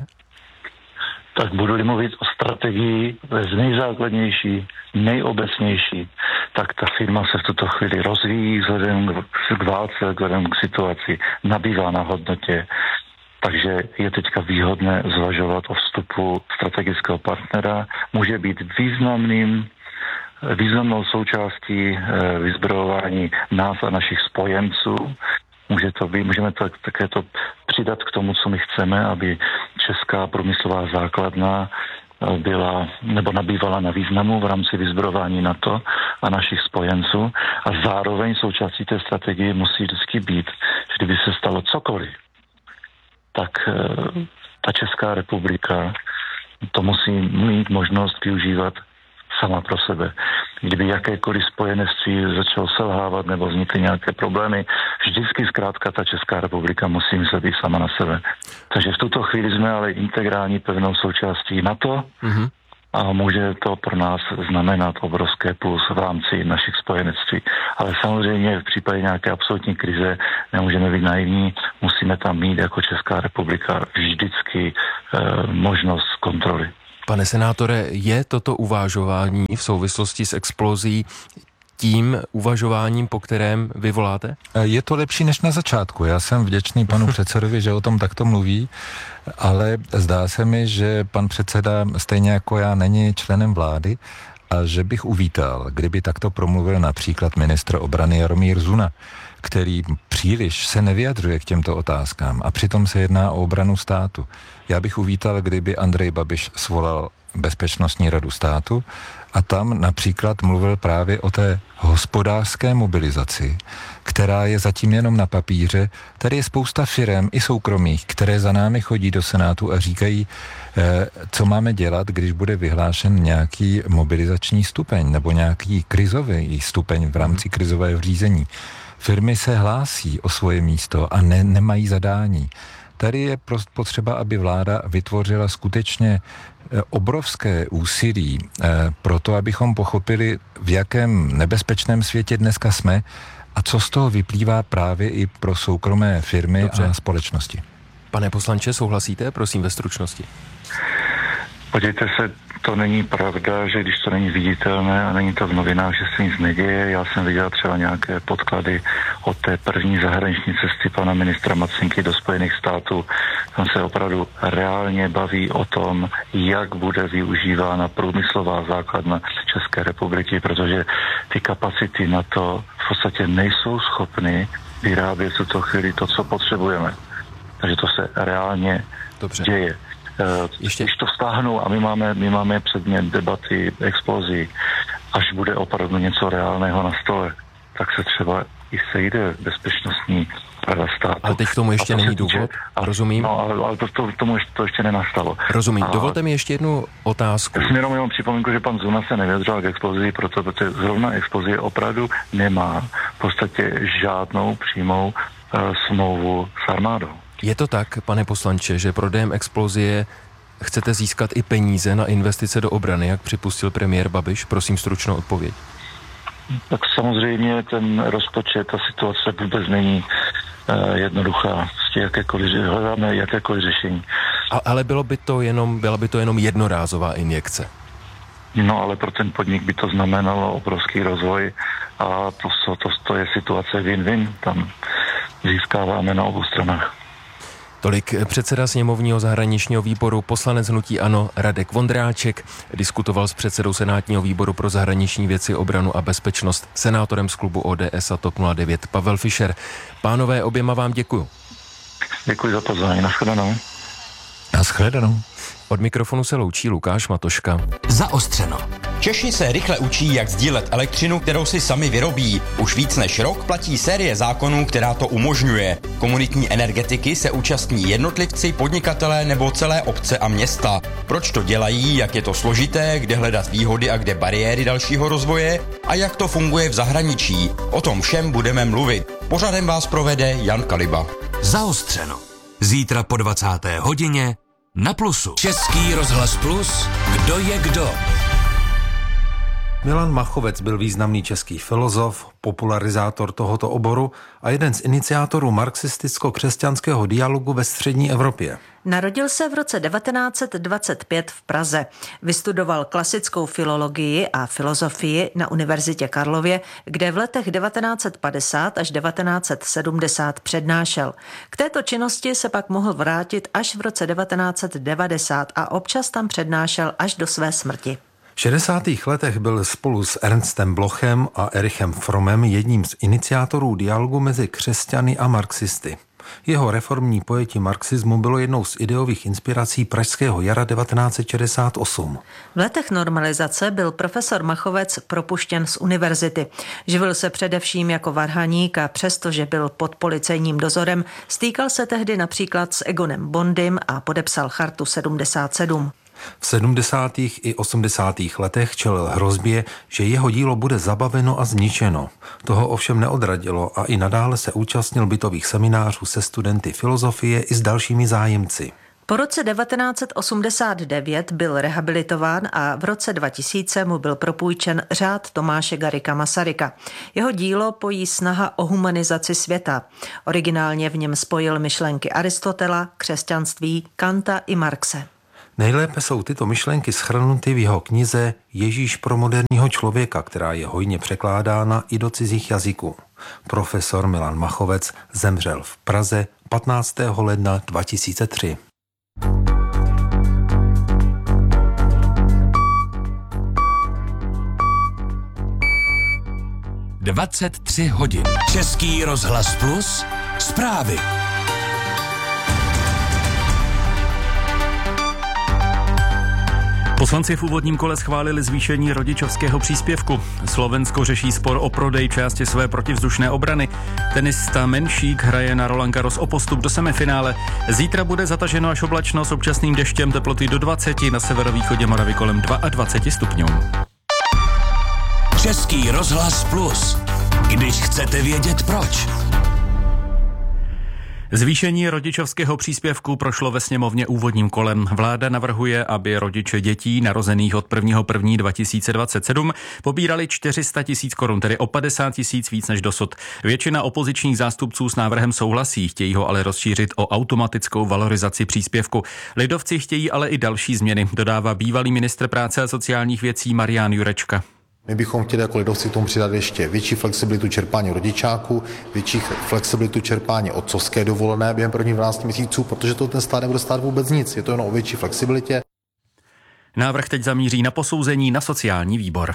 Tak budu-li mluvit o strategii z nejzákladnější, nejobecnější, tak ta firma se v tuto chvíli rozvíjí vzhledem k válce, vzhledem k situaci, nabývá na hodnotě. Takže je teďka výhodné zvažovat o vstupu strategického partnera. Může být významným, významnou součástí vyzbrojování nás a našich spojenců. Může to být, můžeme to, také to přidat k tomu, co my chceme, aby česká průmyslová základna byla nebo nabývala na významu v rámci vyzbrojování NATO a našich spojenců. A zároveň součástí té strategie musí vždycky být, že kdyby se stalo cokoliv, tak ta Česká republika to musí mít možnost využívat sama pro sebe. Kdyby jakékoliv spojenectví začalo selhávat nebo vznikly nějaké problémy, vždycky zkrátka ta Česká republika musí myslet i sama na sebe. Takže v tuto chvíli jsme ale integrální pevnou součástí NATO mm-hmm. a může to pro nás znamenat obrovské plus v rámci našich spojenectví. Ale samozřejmě v případě nějaké absolutní krize nemůžeme být naivní, musíme tam mít jako Česká republika vždycky eh, možnost kontroly. Pane senátore, je toto uvažování v souvislosti s explozí tím uvažováním, po kterém vy voláte? Je to lepší než na začátku. Já jsem vděčný panu předsedovi, že o tom takto mluví, ale zdá se mi, že pan předseda stejně jako já není členem vlády a že bych uvítal, kdyby takto promluvil například ministr obrany Jaromír Zuna, který příliš se nevyjadřuje k těmto otázkám a přitom se jedná o obranu státu. Já bych uvítal, kdyby Andrej Babiš svolal Bezpečnostní radu státu a tam například mluvil právě o té hospodářské mobilizaci, která je zatím jenom na papíře. Tady je spousta firem i soukromých, které za námi chodí do Senátu a říkají, eh, co máme dělat, když bude vyhlášen nějaký mobilizační stupeň nebo nějaký krizový stupeň v rámci krizového řízení. Firmy se hlásí o svoje místo a ne, nemají zadání. Tady je potřeba, aby vláda vytvořila skutečně obrovské úsilí pro to, abychom pochopili, v jakém nebezpečném světě dneska jsme a co z toho vyplývá právě i pro soukromé firmy Dobře. a společnosti. Pane poslanče, souhlasíte? Prosím ve stručnosti. Podívejte se, to není pravda, že když to není viditelné a není to v novinách, že se nic neděje. Já jsem viděl třeba nějaké podklady od té první zahraniční cesty pana ministra Macinky do Spojených států. Tam se opravdu reálně baví o tom, jak bude využívána průmyslová základna České republiky, protože ty kapacity na to v podstatě nejsou schopny vyrábět v tuto chvíli to, co potřebujeme. Takže to se reálně Dobře. děje. Ještě? Když to stáhnou a my máme, my máme předmět debaty, explozí, až bude opravdu něco reálného na stole, tak se třeba i sejde bezpečnostní rada státu. Ale teď k tomu ještě to není důvod, a, rozumím. No, ale, ale to, to, tomu ještě, to ještě nenastalo. Rozumím. A Dovolte mi ještě jednu otázku. Já si jenom jenom připomínku, že pan Zuna se nevyjadřoval k explozii, proto, protože zrovna explozie opravdu nemá v podstatě žádnou přímou uh, smlouvu s armádou. Je to tak, pane poslanče, že prodejem explozie chcete získat i peníze na investice do obrany, jak připustil premiér Babiš? Prosím stručnou odpověď. Tak samozřejmě ten rozpočet, ta situace vůbec není uh, jednoduchá. Jakékoliv, hledáme jakékoliv řešení. A, ale bylo by to jenom, byla by to jenom jednorázová injekce? No ale pro ten podnik by to znamenalo obrovský rozvoj a to, to, to je situace win-win. Tam získáváme na obou stranách. Tolik předseda sněmovního zahraničního výboru, poslanec hnutí ANO Radek Vondráček, diskutoval s předsedou senátního výboru pro zahraniční věci, obranu a bezpečnost, senátorem z klubu O D S a TOP nula devět Pavel Fischer. Pánové, oběma vám děkuju. Děkuji za pozvání. Naschledanou. Naschledanou. Od mikrofonu se loučí Lukáš Matoška. Zaostřeno. Češi se rychle učí, jak sdílet elektřinu, kterou si sami vyrobí. Už víc než rok platí série zákonů, která to umožňuje. Komunitní energetiky se účastní jednotlivci, podnikatelé nebo celé obce a města. Proč to dělají, jak je to složité, kde hledat výhody a kde bariéry dalšího rozvoje a jak to funguje v zahraničí. O tom všem budeme mluvit. Pořadem vás provede Jan Kaliba. Zaostřeno. Zítra po dvacáté hodině na Plusu. Český rozhlas Plus. Kdo je kdo? Milan Machovec byl významný český filozof, popularizátor tohoto oboru a jeden z iniciátorů marxisticko-křesťanského dialogu ve střední Evropě. Narodil se v roce devatenáct set dvacet pět v Praze. Vystudoval klasickou filologii a filozofii na Univerzitě Karlově, kde v letech devatenáct set padesát až devatenáct set sedmdesát přednášel. K této činnosti se pak mohl vrátit až v roce devatenáct set devadesát a občas tam přednášel až do své smrti. V šedesátých letech byl spolu s Ernstem Blochem a Erichem Frommem jedním z iniciátorů dialogu mezi křesťany a marxisty. Jeho reformní pojetí marxismu bylo jednou z ideových inspirací pražského jara devatenáct set šedesát osm. V letech normalizace byl profesor Machovec propuštěn z univerzity. Živil se především jako varhaník a přestože byl pod policejním dozorem, stýkal se tehdy například s Egonem Bondym a podepsal Chartu sedmdesát sedm. V sedmdesátých i osmdesátých letech čelil hrozbě, že jeho dílo bude zabaveno a zničeno. Toho ovšem neodradilo a i nadále se účastnil bytových seminářů se studenty filozofie i s dalšími zájemci. Po roce devatenáct set osmdesát devět byl rehabilitován a v roce dva tisíce mu byl propůjčen řád Tomáše Garrigua Masaryka. Jeho dílo pojí snaha o humanizaci světa. Originálně v něm spojil myšlenky Aristotela, křesťanství, Kanta i Marxe. Nejlépe jsou tyto myšlenky shrnuty v jeho knize Ježíš pro moderního člověka, která je hojně překládána i do cizích jazyků. Profesor Milan Machovec zemřel v Praze patnáctého ledna dva tisíce tři. dvacet tři hodin. Český rozhlas Plus. Zprávy. Poslanci v úvodním kole schválili zvýšení rodičovského příspěvku. Slovensko řeší spor o prodej části své protivzdušné obrany. Tenista Menšík hraje na Roland Garros o postup do semifinále. Zítra bude zataženo až oblačno s občasným deštěm, teploty do dvaceti, na severovýchodě Moravy kolem dvacet dva stupňů. Český rozhlas Plus. Když chcete vědět proč. Zvýšení rodičovského příspěvku prošlo ve sněmovně úvodním kolem. Vláda navrhuje, aby rodiče dětí narozených od prvního prvního dva tisíce dvacet sedm pobírali čtyři sta tisíc korun, tedy o padesát tisíc víc než dosud. Většina opozičních zástupců s návrhem souhlasí, chtějí ho ale rozšířit o automatickou valorizaci příspěvku. Lidovci chtějí ale i další změny, dodává bývalý ministr práce a sociálních věcí Marián Jurečka. My bychom chtěli jako lidovci tomu přidat ještě větší flexibilitu čerpání rodičáků, větší flexibilitu čerpání otcovské dovolené během prvních dvanácti měsíců, protože to ten stát nebude stát vůbec nic, je to jen o větší flexibilitě. Návrh teď zamíří na posouzení na sociální výbor.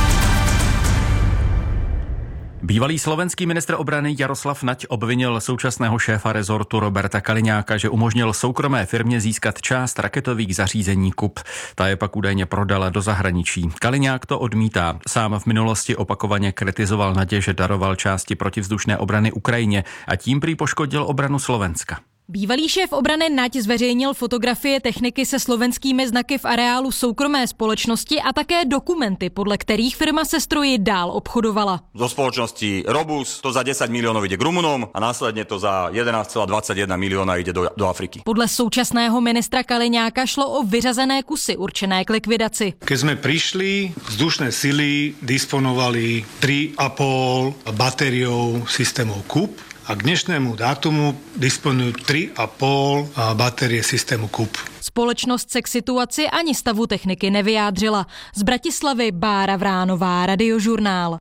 Bývalý slovenský ministr obrany Jaroslav Nať obvinil současného šéfa rezortu Roberta Kaliňáka, že umožnil soukromé firmě získat část raketových zařízení Kup. Ta je pak údajně prodala do zahraničí. Kaliňák to odmítá. Sám v minulosti opakovaně kritizoval Nadě, že daroval části protivzdušné obrany Ukrajině a tím prý poškodil obranu Slovenska. Bývalý šéf obrany Nať zveřejnil fotografie techniky se slovenskými znaky v areálu soukromé společnosti a také dokumenty, podle kterých firma se stroji dál obchodovala. Zo spoločnosti Robus to za desať miliónov ide k Rumunom a následně to za jedenásť celá dvacet jedna milióna ide do, do Afriky. Podle současného ministra Kaliňáka šlo o vyřazené kusy určené k likvidaci. Keď sme prišli, vzdušné sily disponovali tri a pol batériou systémov Kup. A k dnešnému dátumu disponujú tri a pol batérie systému Kup. Společnost se k situaci ani stavu techniky nevyjádřila. Z Bratislavy Bára Vránová, Radiožurnál.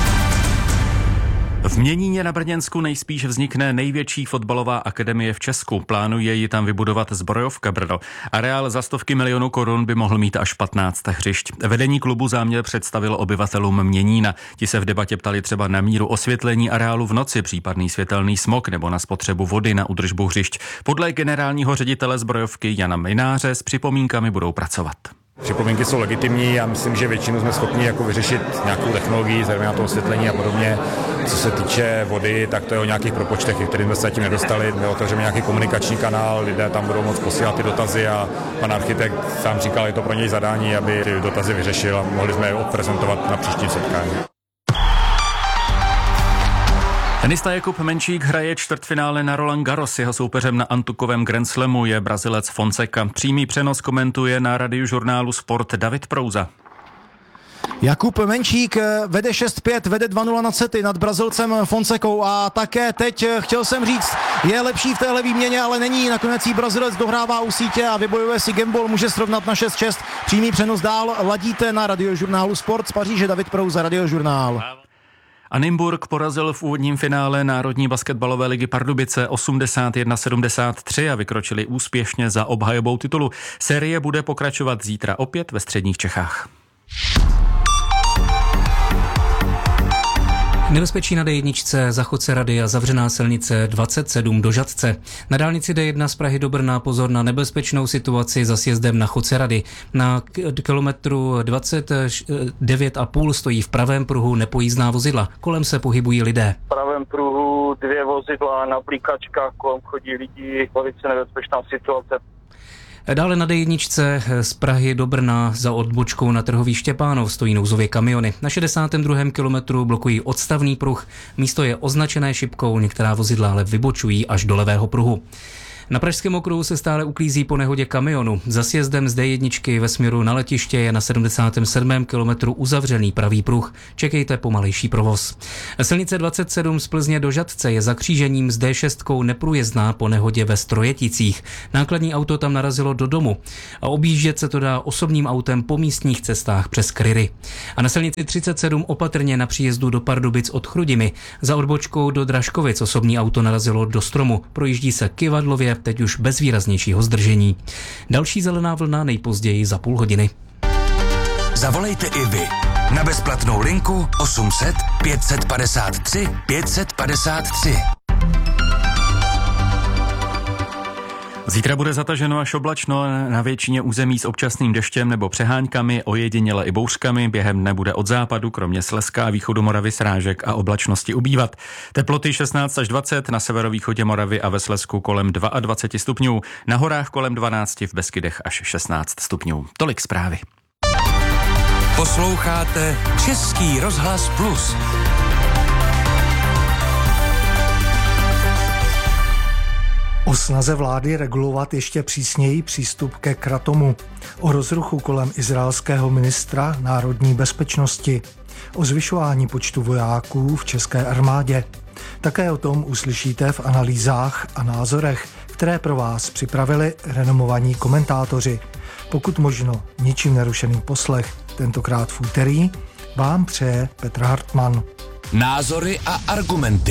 V Měníně na Brněnsku nejspíš vznikne největší fotbalová akademie v Česku. Plánuje ji tam vybudovat Zbrojovka Brno. Areál za stovky milionů korun by mohl mít až patnáct hřišť. Vedení klubu záměr představilo obyvatelům Měnína. Ti se v debatě ptali třeba na míru osvětlení areálu v noci, případný světelný smog nebo na spotřebu vody na údržbu hřišť. Podle generálního ředitele Zbrojovky Jana Mináře s připomínkami budou pracovat. Připomínky jsou legitimní a myslím, že většinu jsme schopni jako vyřešit nějakou technologii, zejména to osvětlení a podobně. Co se týče vody, tak to je o nějakých propočtech, kterým jsme se zatím nedostali. My otevřeme nějaký komunikační kanál, lidé tam budou moct posílat ty dotazy a pan architekt sám říkal, je to pro něj zadání, aby ty dotazy vyřešil a mohli jsme je odprezentovat na příštím setkání. Tenista Jakub Menšík hraje čtvrtfinále na Roland Garros. Jeho soupeřem na antukovém Grand Slamu je Brazilec Fonseca. Přímý přenos komentuje na Radiožurnálu Sport David Prouza. Jakub Menčík vede šest pět, vede dva nula nad sety nad Brazilcem Fonsekou a také teď, chtěl jsem říct, je lepší v téhle výměně, ale není. Nakonec jí Brazilec dohrává u sítě a vybojuje si gambol, může srovnat na šest šest. Přímý přenos dál ladíte na Radiožurnálu Sport z Paříže. David Prouza, Radiožurnál. A Nymburk porazil v úvodním finále Národní basketbalové ligy Pardubice osmdesát jedna sedmdesát tři a vykročili úspěšně za obhajobou titulu. Série bude pokračovat zítra opět ve středních Čechách. Nebezpečí na dé jedna, Zachodce Rady a zavřená silnice dvacet sedm do Žatce. Na dálnici dé jedna z Prahy do Brna pozor na nebezpečnou situaci za sjezdem na Chodce Rady. Na kilometru dvacet devět a půl stojí v pravém pruhu nepojízdná vozidla. Kolem se pohybují lidé. V pravém pruhu dvě vozidla na blikačkách, kolem chodí lidi, velice nebezpečná situace. Dále na dé jedna z Prahy do Brna za odbočkou na trhový Štěpánov stojí nouzově kamiony. Na šedesátém druhém kilometru blokují odstavný pruh. Místo je označené šipkou, některá vozidla ale vybočují až do levého pruhu. Na pražském okruhu se stále uklízí po nehodě kamionu. Za sjezdem z dé jedna ve směru na letiště je na sedmdesátém sedmém kilometru uzavřený pravý pruh. Čekejte pomalejší provoz. Silnice dvacet sedm z Plzně do Žatce je za křížením s dé šest neprůjezdná po nehodě ve Strojeticích. Nákladní auto tam narazilo do domu a objíždět se to dá osobním autem po místních cestách přes Kryry. A na silnici třicet sedm opatrně na příjezdu do Pardubic od Chrudimi. Za odbočkou do Dražkovic osobní auto narazilo do stromu. Projíždí se kyvadlově, teď už bez výraznějšího zdržení. Další zelená vlna nejpozději za půl hodiny. Zavolejte i vy na bezplatnou linku osm set pět set padesát tři pět set padesát tři. Zítra bude zataženo až oblačno, na většině území s občasným deštěm nebo přeháňkami, ojediněle i bouřkami. Během dne bude od západu, kromě Slezska a východu Moravy, srážek a oblačnosti ubývat. Teploty šestnáct až dvacet, na severovýchodě Moravy a ve Slezsku kolem dvacet dva stupňů, na horách kolem dvanáct, v Beskydech až šestnáct stupňů. Tolik zprávy. Posloucháte Český rozhlas Plus. O snaze vlády regulovat ještě přísněji přístup ke kratomu, o rozruchu kolem izraelského ministra národní bezpečnosti, o zvyšování počtu vojáků v české armádě. Také o tom uslyšíte v analýzách a názorech, které pro vás připravili renomovaní komentátoři. Pokud možno ničím nerušený poslech, tentokrát v úterý, vám přeje Petr Hartmann. Názory a argumenty.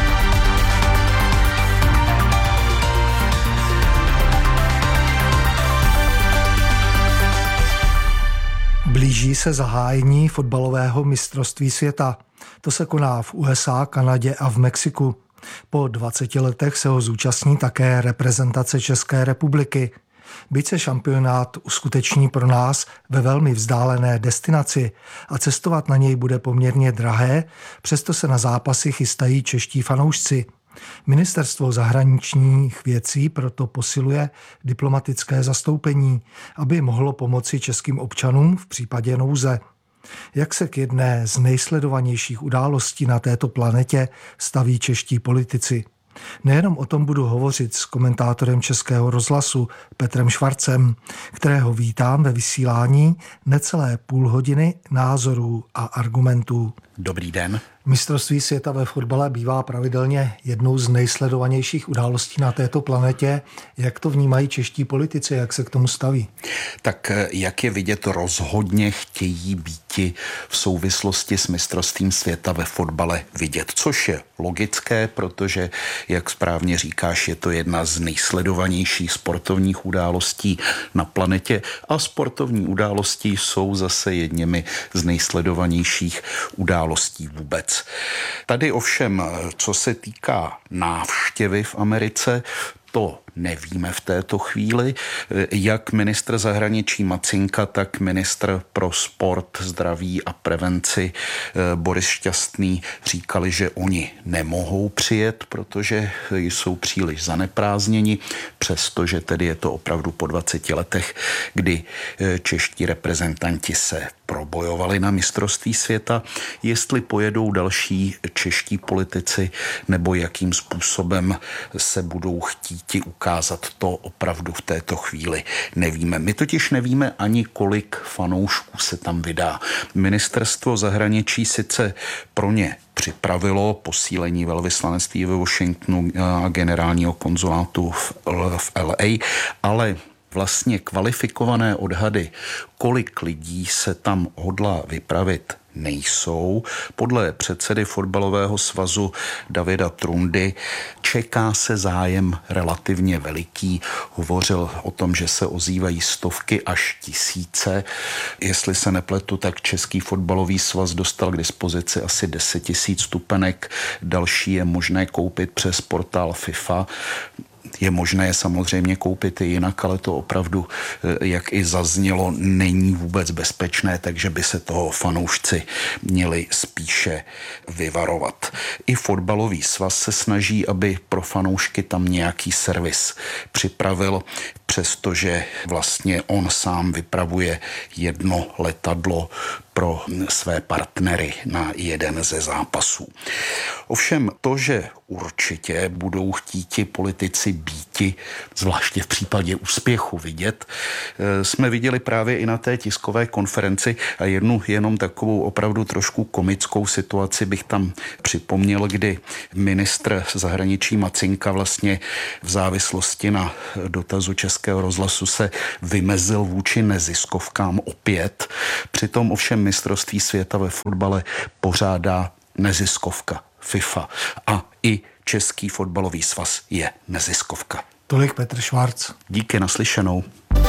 Blíží se zahájení fotbalového mistrovství světa. To se koná v U S A, Kanadě a v Mexiku. Po dvaceti letech se ho zúčastní také reprezentace České republiky. Byť se šampionát uskuteční pro nás ve velmi vzdálené destinaci a cestovat na něj bude poměrně drahé, přesto se na zápasy chystají čeští fanoušci. Ministerstvo zahraničních věcí proto posiluje diplomatické zastoupení, aby mohlo pomoci českým občanům v případě nouze. Jak se k jedné z nejsledovanějších událostí na této planetě staví čeští politici? Nejenom o tom budu hovořit s komentátorem Českého rozhlasu Petrem Švarcem, kterého vítám ve vysílání necelé půl hodiny názorů a argumentů. Dobrý den. Mistrovství světa ve fotbale bývá pravidelně jednou z nejsledovanějších událostí na této planetě. Jak to vnímají čeští politici, jak se k tomu staví? Tak jak je vidět, rozhodně chtějí býti v souvislosti s mistrovstvím světa ve fotbale vidět, což je logické, protože, jak správně říkáš, je to jedna z nejsledovanějších sportovních událostí na planetě a sportovní události jsou zase jedněmi z nejsledovanějších událostí vůbec. Tady ovšem, co se týká návštěvy v Americe, to nevíme v této chvíli. Jak ministr zahraničí Macinka, tak ministr pro sport, zdraví a prevenci Boris Šťastný říkali, že oni nemohou přijet, protože jsou příliš zaneprázdněni, přestože tedy je to opravdu po dvaceti letech, kdy čeští reprezentanti se probojovali na mistrovství světa. Jestli pojedou další čeští politici nebo jakým způsobem se budou chtít ukázat, to opravdu v této chvíli nevíme. My totiž nevíme ani, kolik fanoušků se tam vydá. Ministerstvo zahraničí sice pro ně připravilo posílení velvyslanectví ve Washingtonu a generálního konzulátu v L A, ale vlastně kvalifikované odhady, kolik lidí se tam hodlá vypravit, nejsou. Podle předsedy fotbalového svazu Davida Trundy čeká se zájem relativně veliký. Hovořil o tom, že se ozývají stovky až tisíce. Jestli se nepletu, tak Český fotbalový svaz dostal k dispozici asi deset tisíc stupenek. Další je možné koupit přes portál FIFA. Je možné je samozřejmě koupit i jinak, ale to opravdu, jak i zaznělo, není vůbec bezpečné, takže by se toho fanoušci měli spíše vyvarovat. I fotbalový svaz se snaží, aby pro fanoušky tam nějaký servis připravil, přestože vlastně on sám vypravuje jedno letadlo pro své partnery na jeden ze zápasů. Ovšem to, že určitě budou chtít politici býti, zvláště v případě úspěchu vidět, jsme viděli právě i na té tiskové konferenci a jednu jenom takovou opravdu trošku komickou situaci bych tam připomněl, kdy ministr zahraničí Macinka vlastně v závislosti na dotazu Českého rozhlasu se vymezil vůči neziskovkám opět. Přitom ovšem mistrovství světa ve fotbale pořádá neziskovka FIFA a i Český fotbalový svaz je neziskovka. Tolik Petr Švarc. Díky, naslyšenou.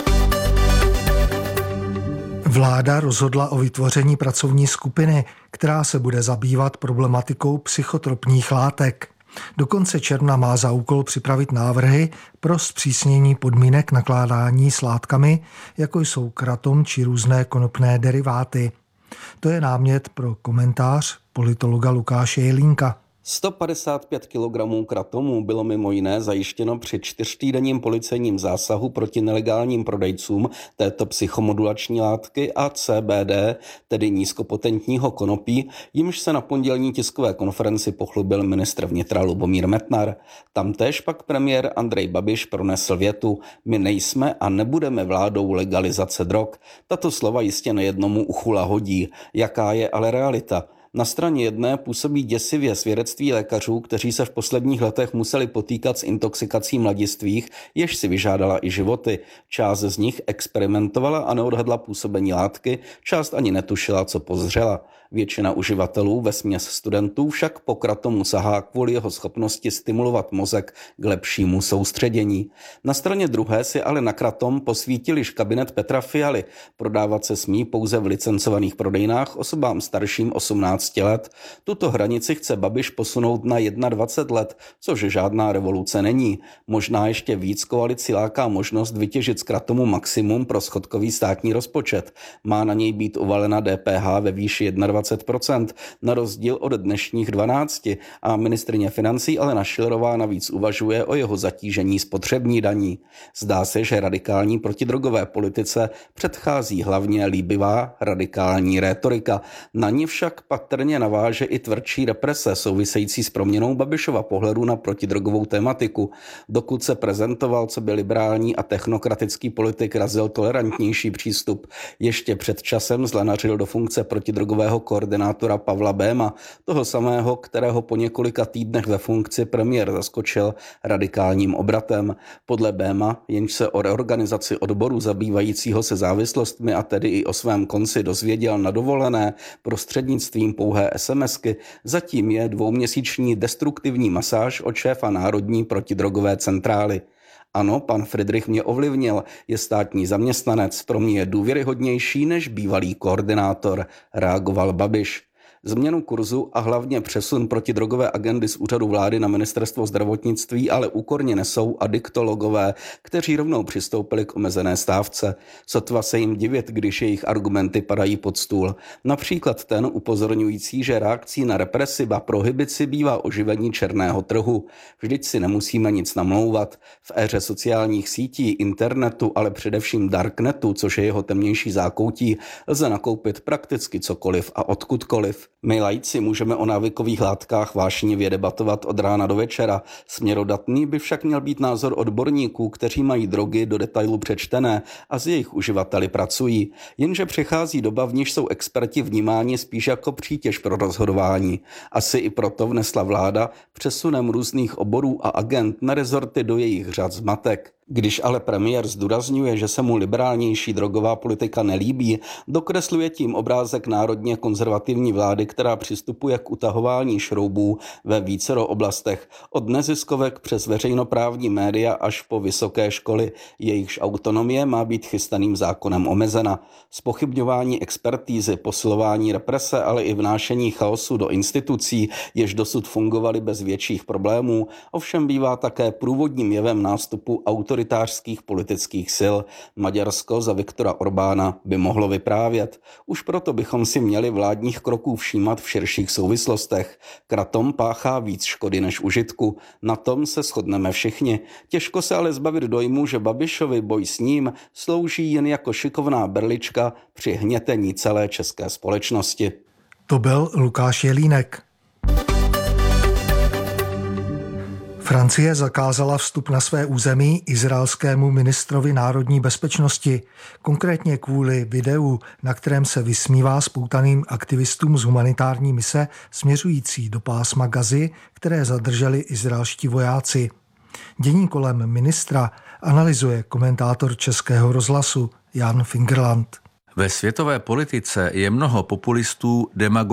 Vláda rozhodla o vytvoření pracovní skupiny, která se bude zabývat problematikou psychotropních látek. Do konce června má za úkol připravit návrhy pro zpřísnění podmínek nakládání s látkami, jako jsou kratom či různé konopné deriváty. To je námět pro komentář politologa Lukáše Jelínka. sto padesát pět kilogramů kratomu bylo mimo jiné zajištěno při čtyřtýdenním policejním zásahu proti nelegálním prodejcům této psychomodulační látky a C B D, tedy nízkopotentního konopí, jimž se na pondělní tiskové konferenci pochlubil ministr vnitra Lubomír Metnar. Tamtéž pak premiér Andrej Babiš pronesl větu: my nejsme a nebudeme vládou legalizace drog. Tato slova jistě nejednomu uchu lahodí. Jaká je ale realita? Na straně jedné působí děsivě svědectví lékařů, kteří se v posledních letech museli potýkat s intoxikací mladistvých, jež si vyžádala i životy. Část z nich experimentovala a neodhadla působení látky, část ani netušila, co pozřela. Většina uživatelů, vesměs studentů, však po kratomu sahá kvůli jeho schopnosti stimulovat mozek k lepšímu soustředění. Na straně druhé si ale na kratom posvítil již kabinet Petra Fialy. Prodávat se smí pouze v licencovaných prodejnách osobám starším osmnácti let. Tuto hranici chce Babiš posunout na dvacet jedna let, což žádná revoluce není. Možná ještě víc koalici láká možnost vytěžit z kratomu maximum pro schodkový státní rozpočet. Má na něj být uvalena D P H ve výši dvacet jedna procent, na rozdíl od dnešních dvanácti, a ministryně financí Alena Schillerová navíc uvažuje o jeho zatížení spotřební daní. Zdá se, že radikální protidrogové politice předchází hlavně líbivá radikální rétorika. Na ní však patrně naváže i tvrdší represe související s proměnou Babišova pohledu na protidrogovou tematiku. Dokud se prezentoval coby liberální a technokratický politik, razil tolerantnější přístup. Ještě před časem zlenařil do funkce protidrogového koordinátora Pavla Béma, toho samého, kterého po několika týdnech ve funkci premiér zaskočil radikálním obratem. Podle Béma, jenž se o reorganizaci odboru zabývajícího se závislostmi a tedy i o svém konci dozvěděl na dovolené prostřednictvím pouhé SMSky, zatím je dvouměsíční destruktivní masáž od šéfa Národní protidrogové centrály. Ano, pan Friedrich mě ovlivnil, je státní zaměstnanec, pro mě je důvěryhodnější než bývalý koordinátor, reagoval Babiš. Změnu kurzu a hlavně přesun protidrogové agendy z úřadu vlády na ministerstvo zdravotnictví ale úkorně nesou adiktologové, kteří rovnou přistoupili k omezené stávce. Sotva se jim divit, když jejich argumenty padají pod stůl. Například ten upozorňující, že reakcí na represi a prohibici bývá oživení černého trhu. Vždyť si nemusíme nic namlouvat. V éře sociálních sítí, internetu, ale především darknetu, což je jeho temnější zákoutí, lze nakoupit prakticky cokoliv a odkudkoliv. My laici můžeme o návykových látkách vášnivě debatovat od rána do večera. Směrodatný by však měl být názor odborníků, kteří mají drogy do detailu přečtené a s jejich uživateli pracují. Jenže přichází doba, v níž jsou experti vnímáni spíš jako přítěž pro rozhodování. Asi i proto vnesla vláda přesunem různých oborů a agent na rezorty do jejich řad zmatek. Když ale premiér zdůrazňuje, že se mu liberálnější drogová politika nelíbí, dokresluje tím obrázek národně konzervativní vlády, která přistupuje k utahování šroubů ve vícero oblastech, od neziskovek přes veřejnoprávní média až po vysoké školy, jejichž autonomie má být chystaným zákonem omezena. Zpochybňování expertízy, posilování represe, ale i vnášení chaosu do institucí, jež dosud fungovaly bez větších problémů, ovšem bývá také průvodním jevem nástupu autoritářských politických sil. Maďarsko za Viktora Orbána by mohlo vyprávět. Už proto bychom si měli vládních kroků všímat v širších souvislostech. Kratom páchá víc škody než užitku. Na tom se shodneme všichni. Těžko se ale zbavit dojmu, že Babišovi boj s ním slouží jen jako šikovná berlička při hnětení celé české společnosti. To byl Lukáš Jelínek. Francie zakázala vstup na své území izraelskému ministrovi národní bezpečnosti, konkrétně kvůli videu, na kterém se vysmívá spoutaným aktivistům z humanitární mise směřující do pásma Gazy, které zadrželi izraelští vojáci. Dění kolem ministra analyzuje komentátor Českého rozhlasu Jan Fingerland. Ve světové politice je mnoho populistů, demagogů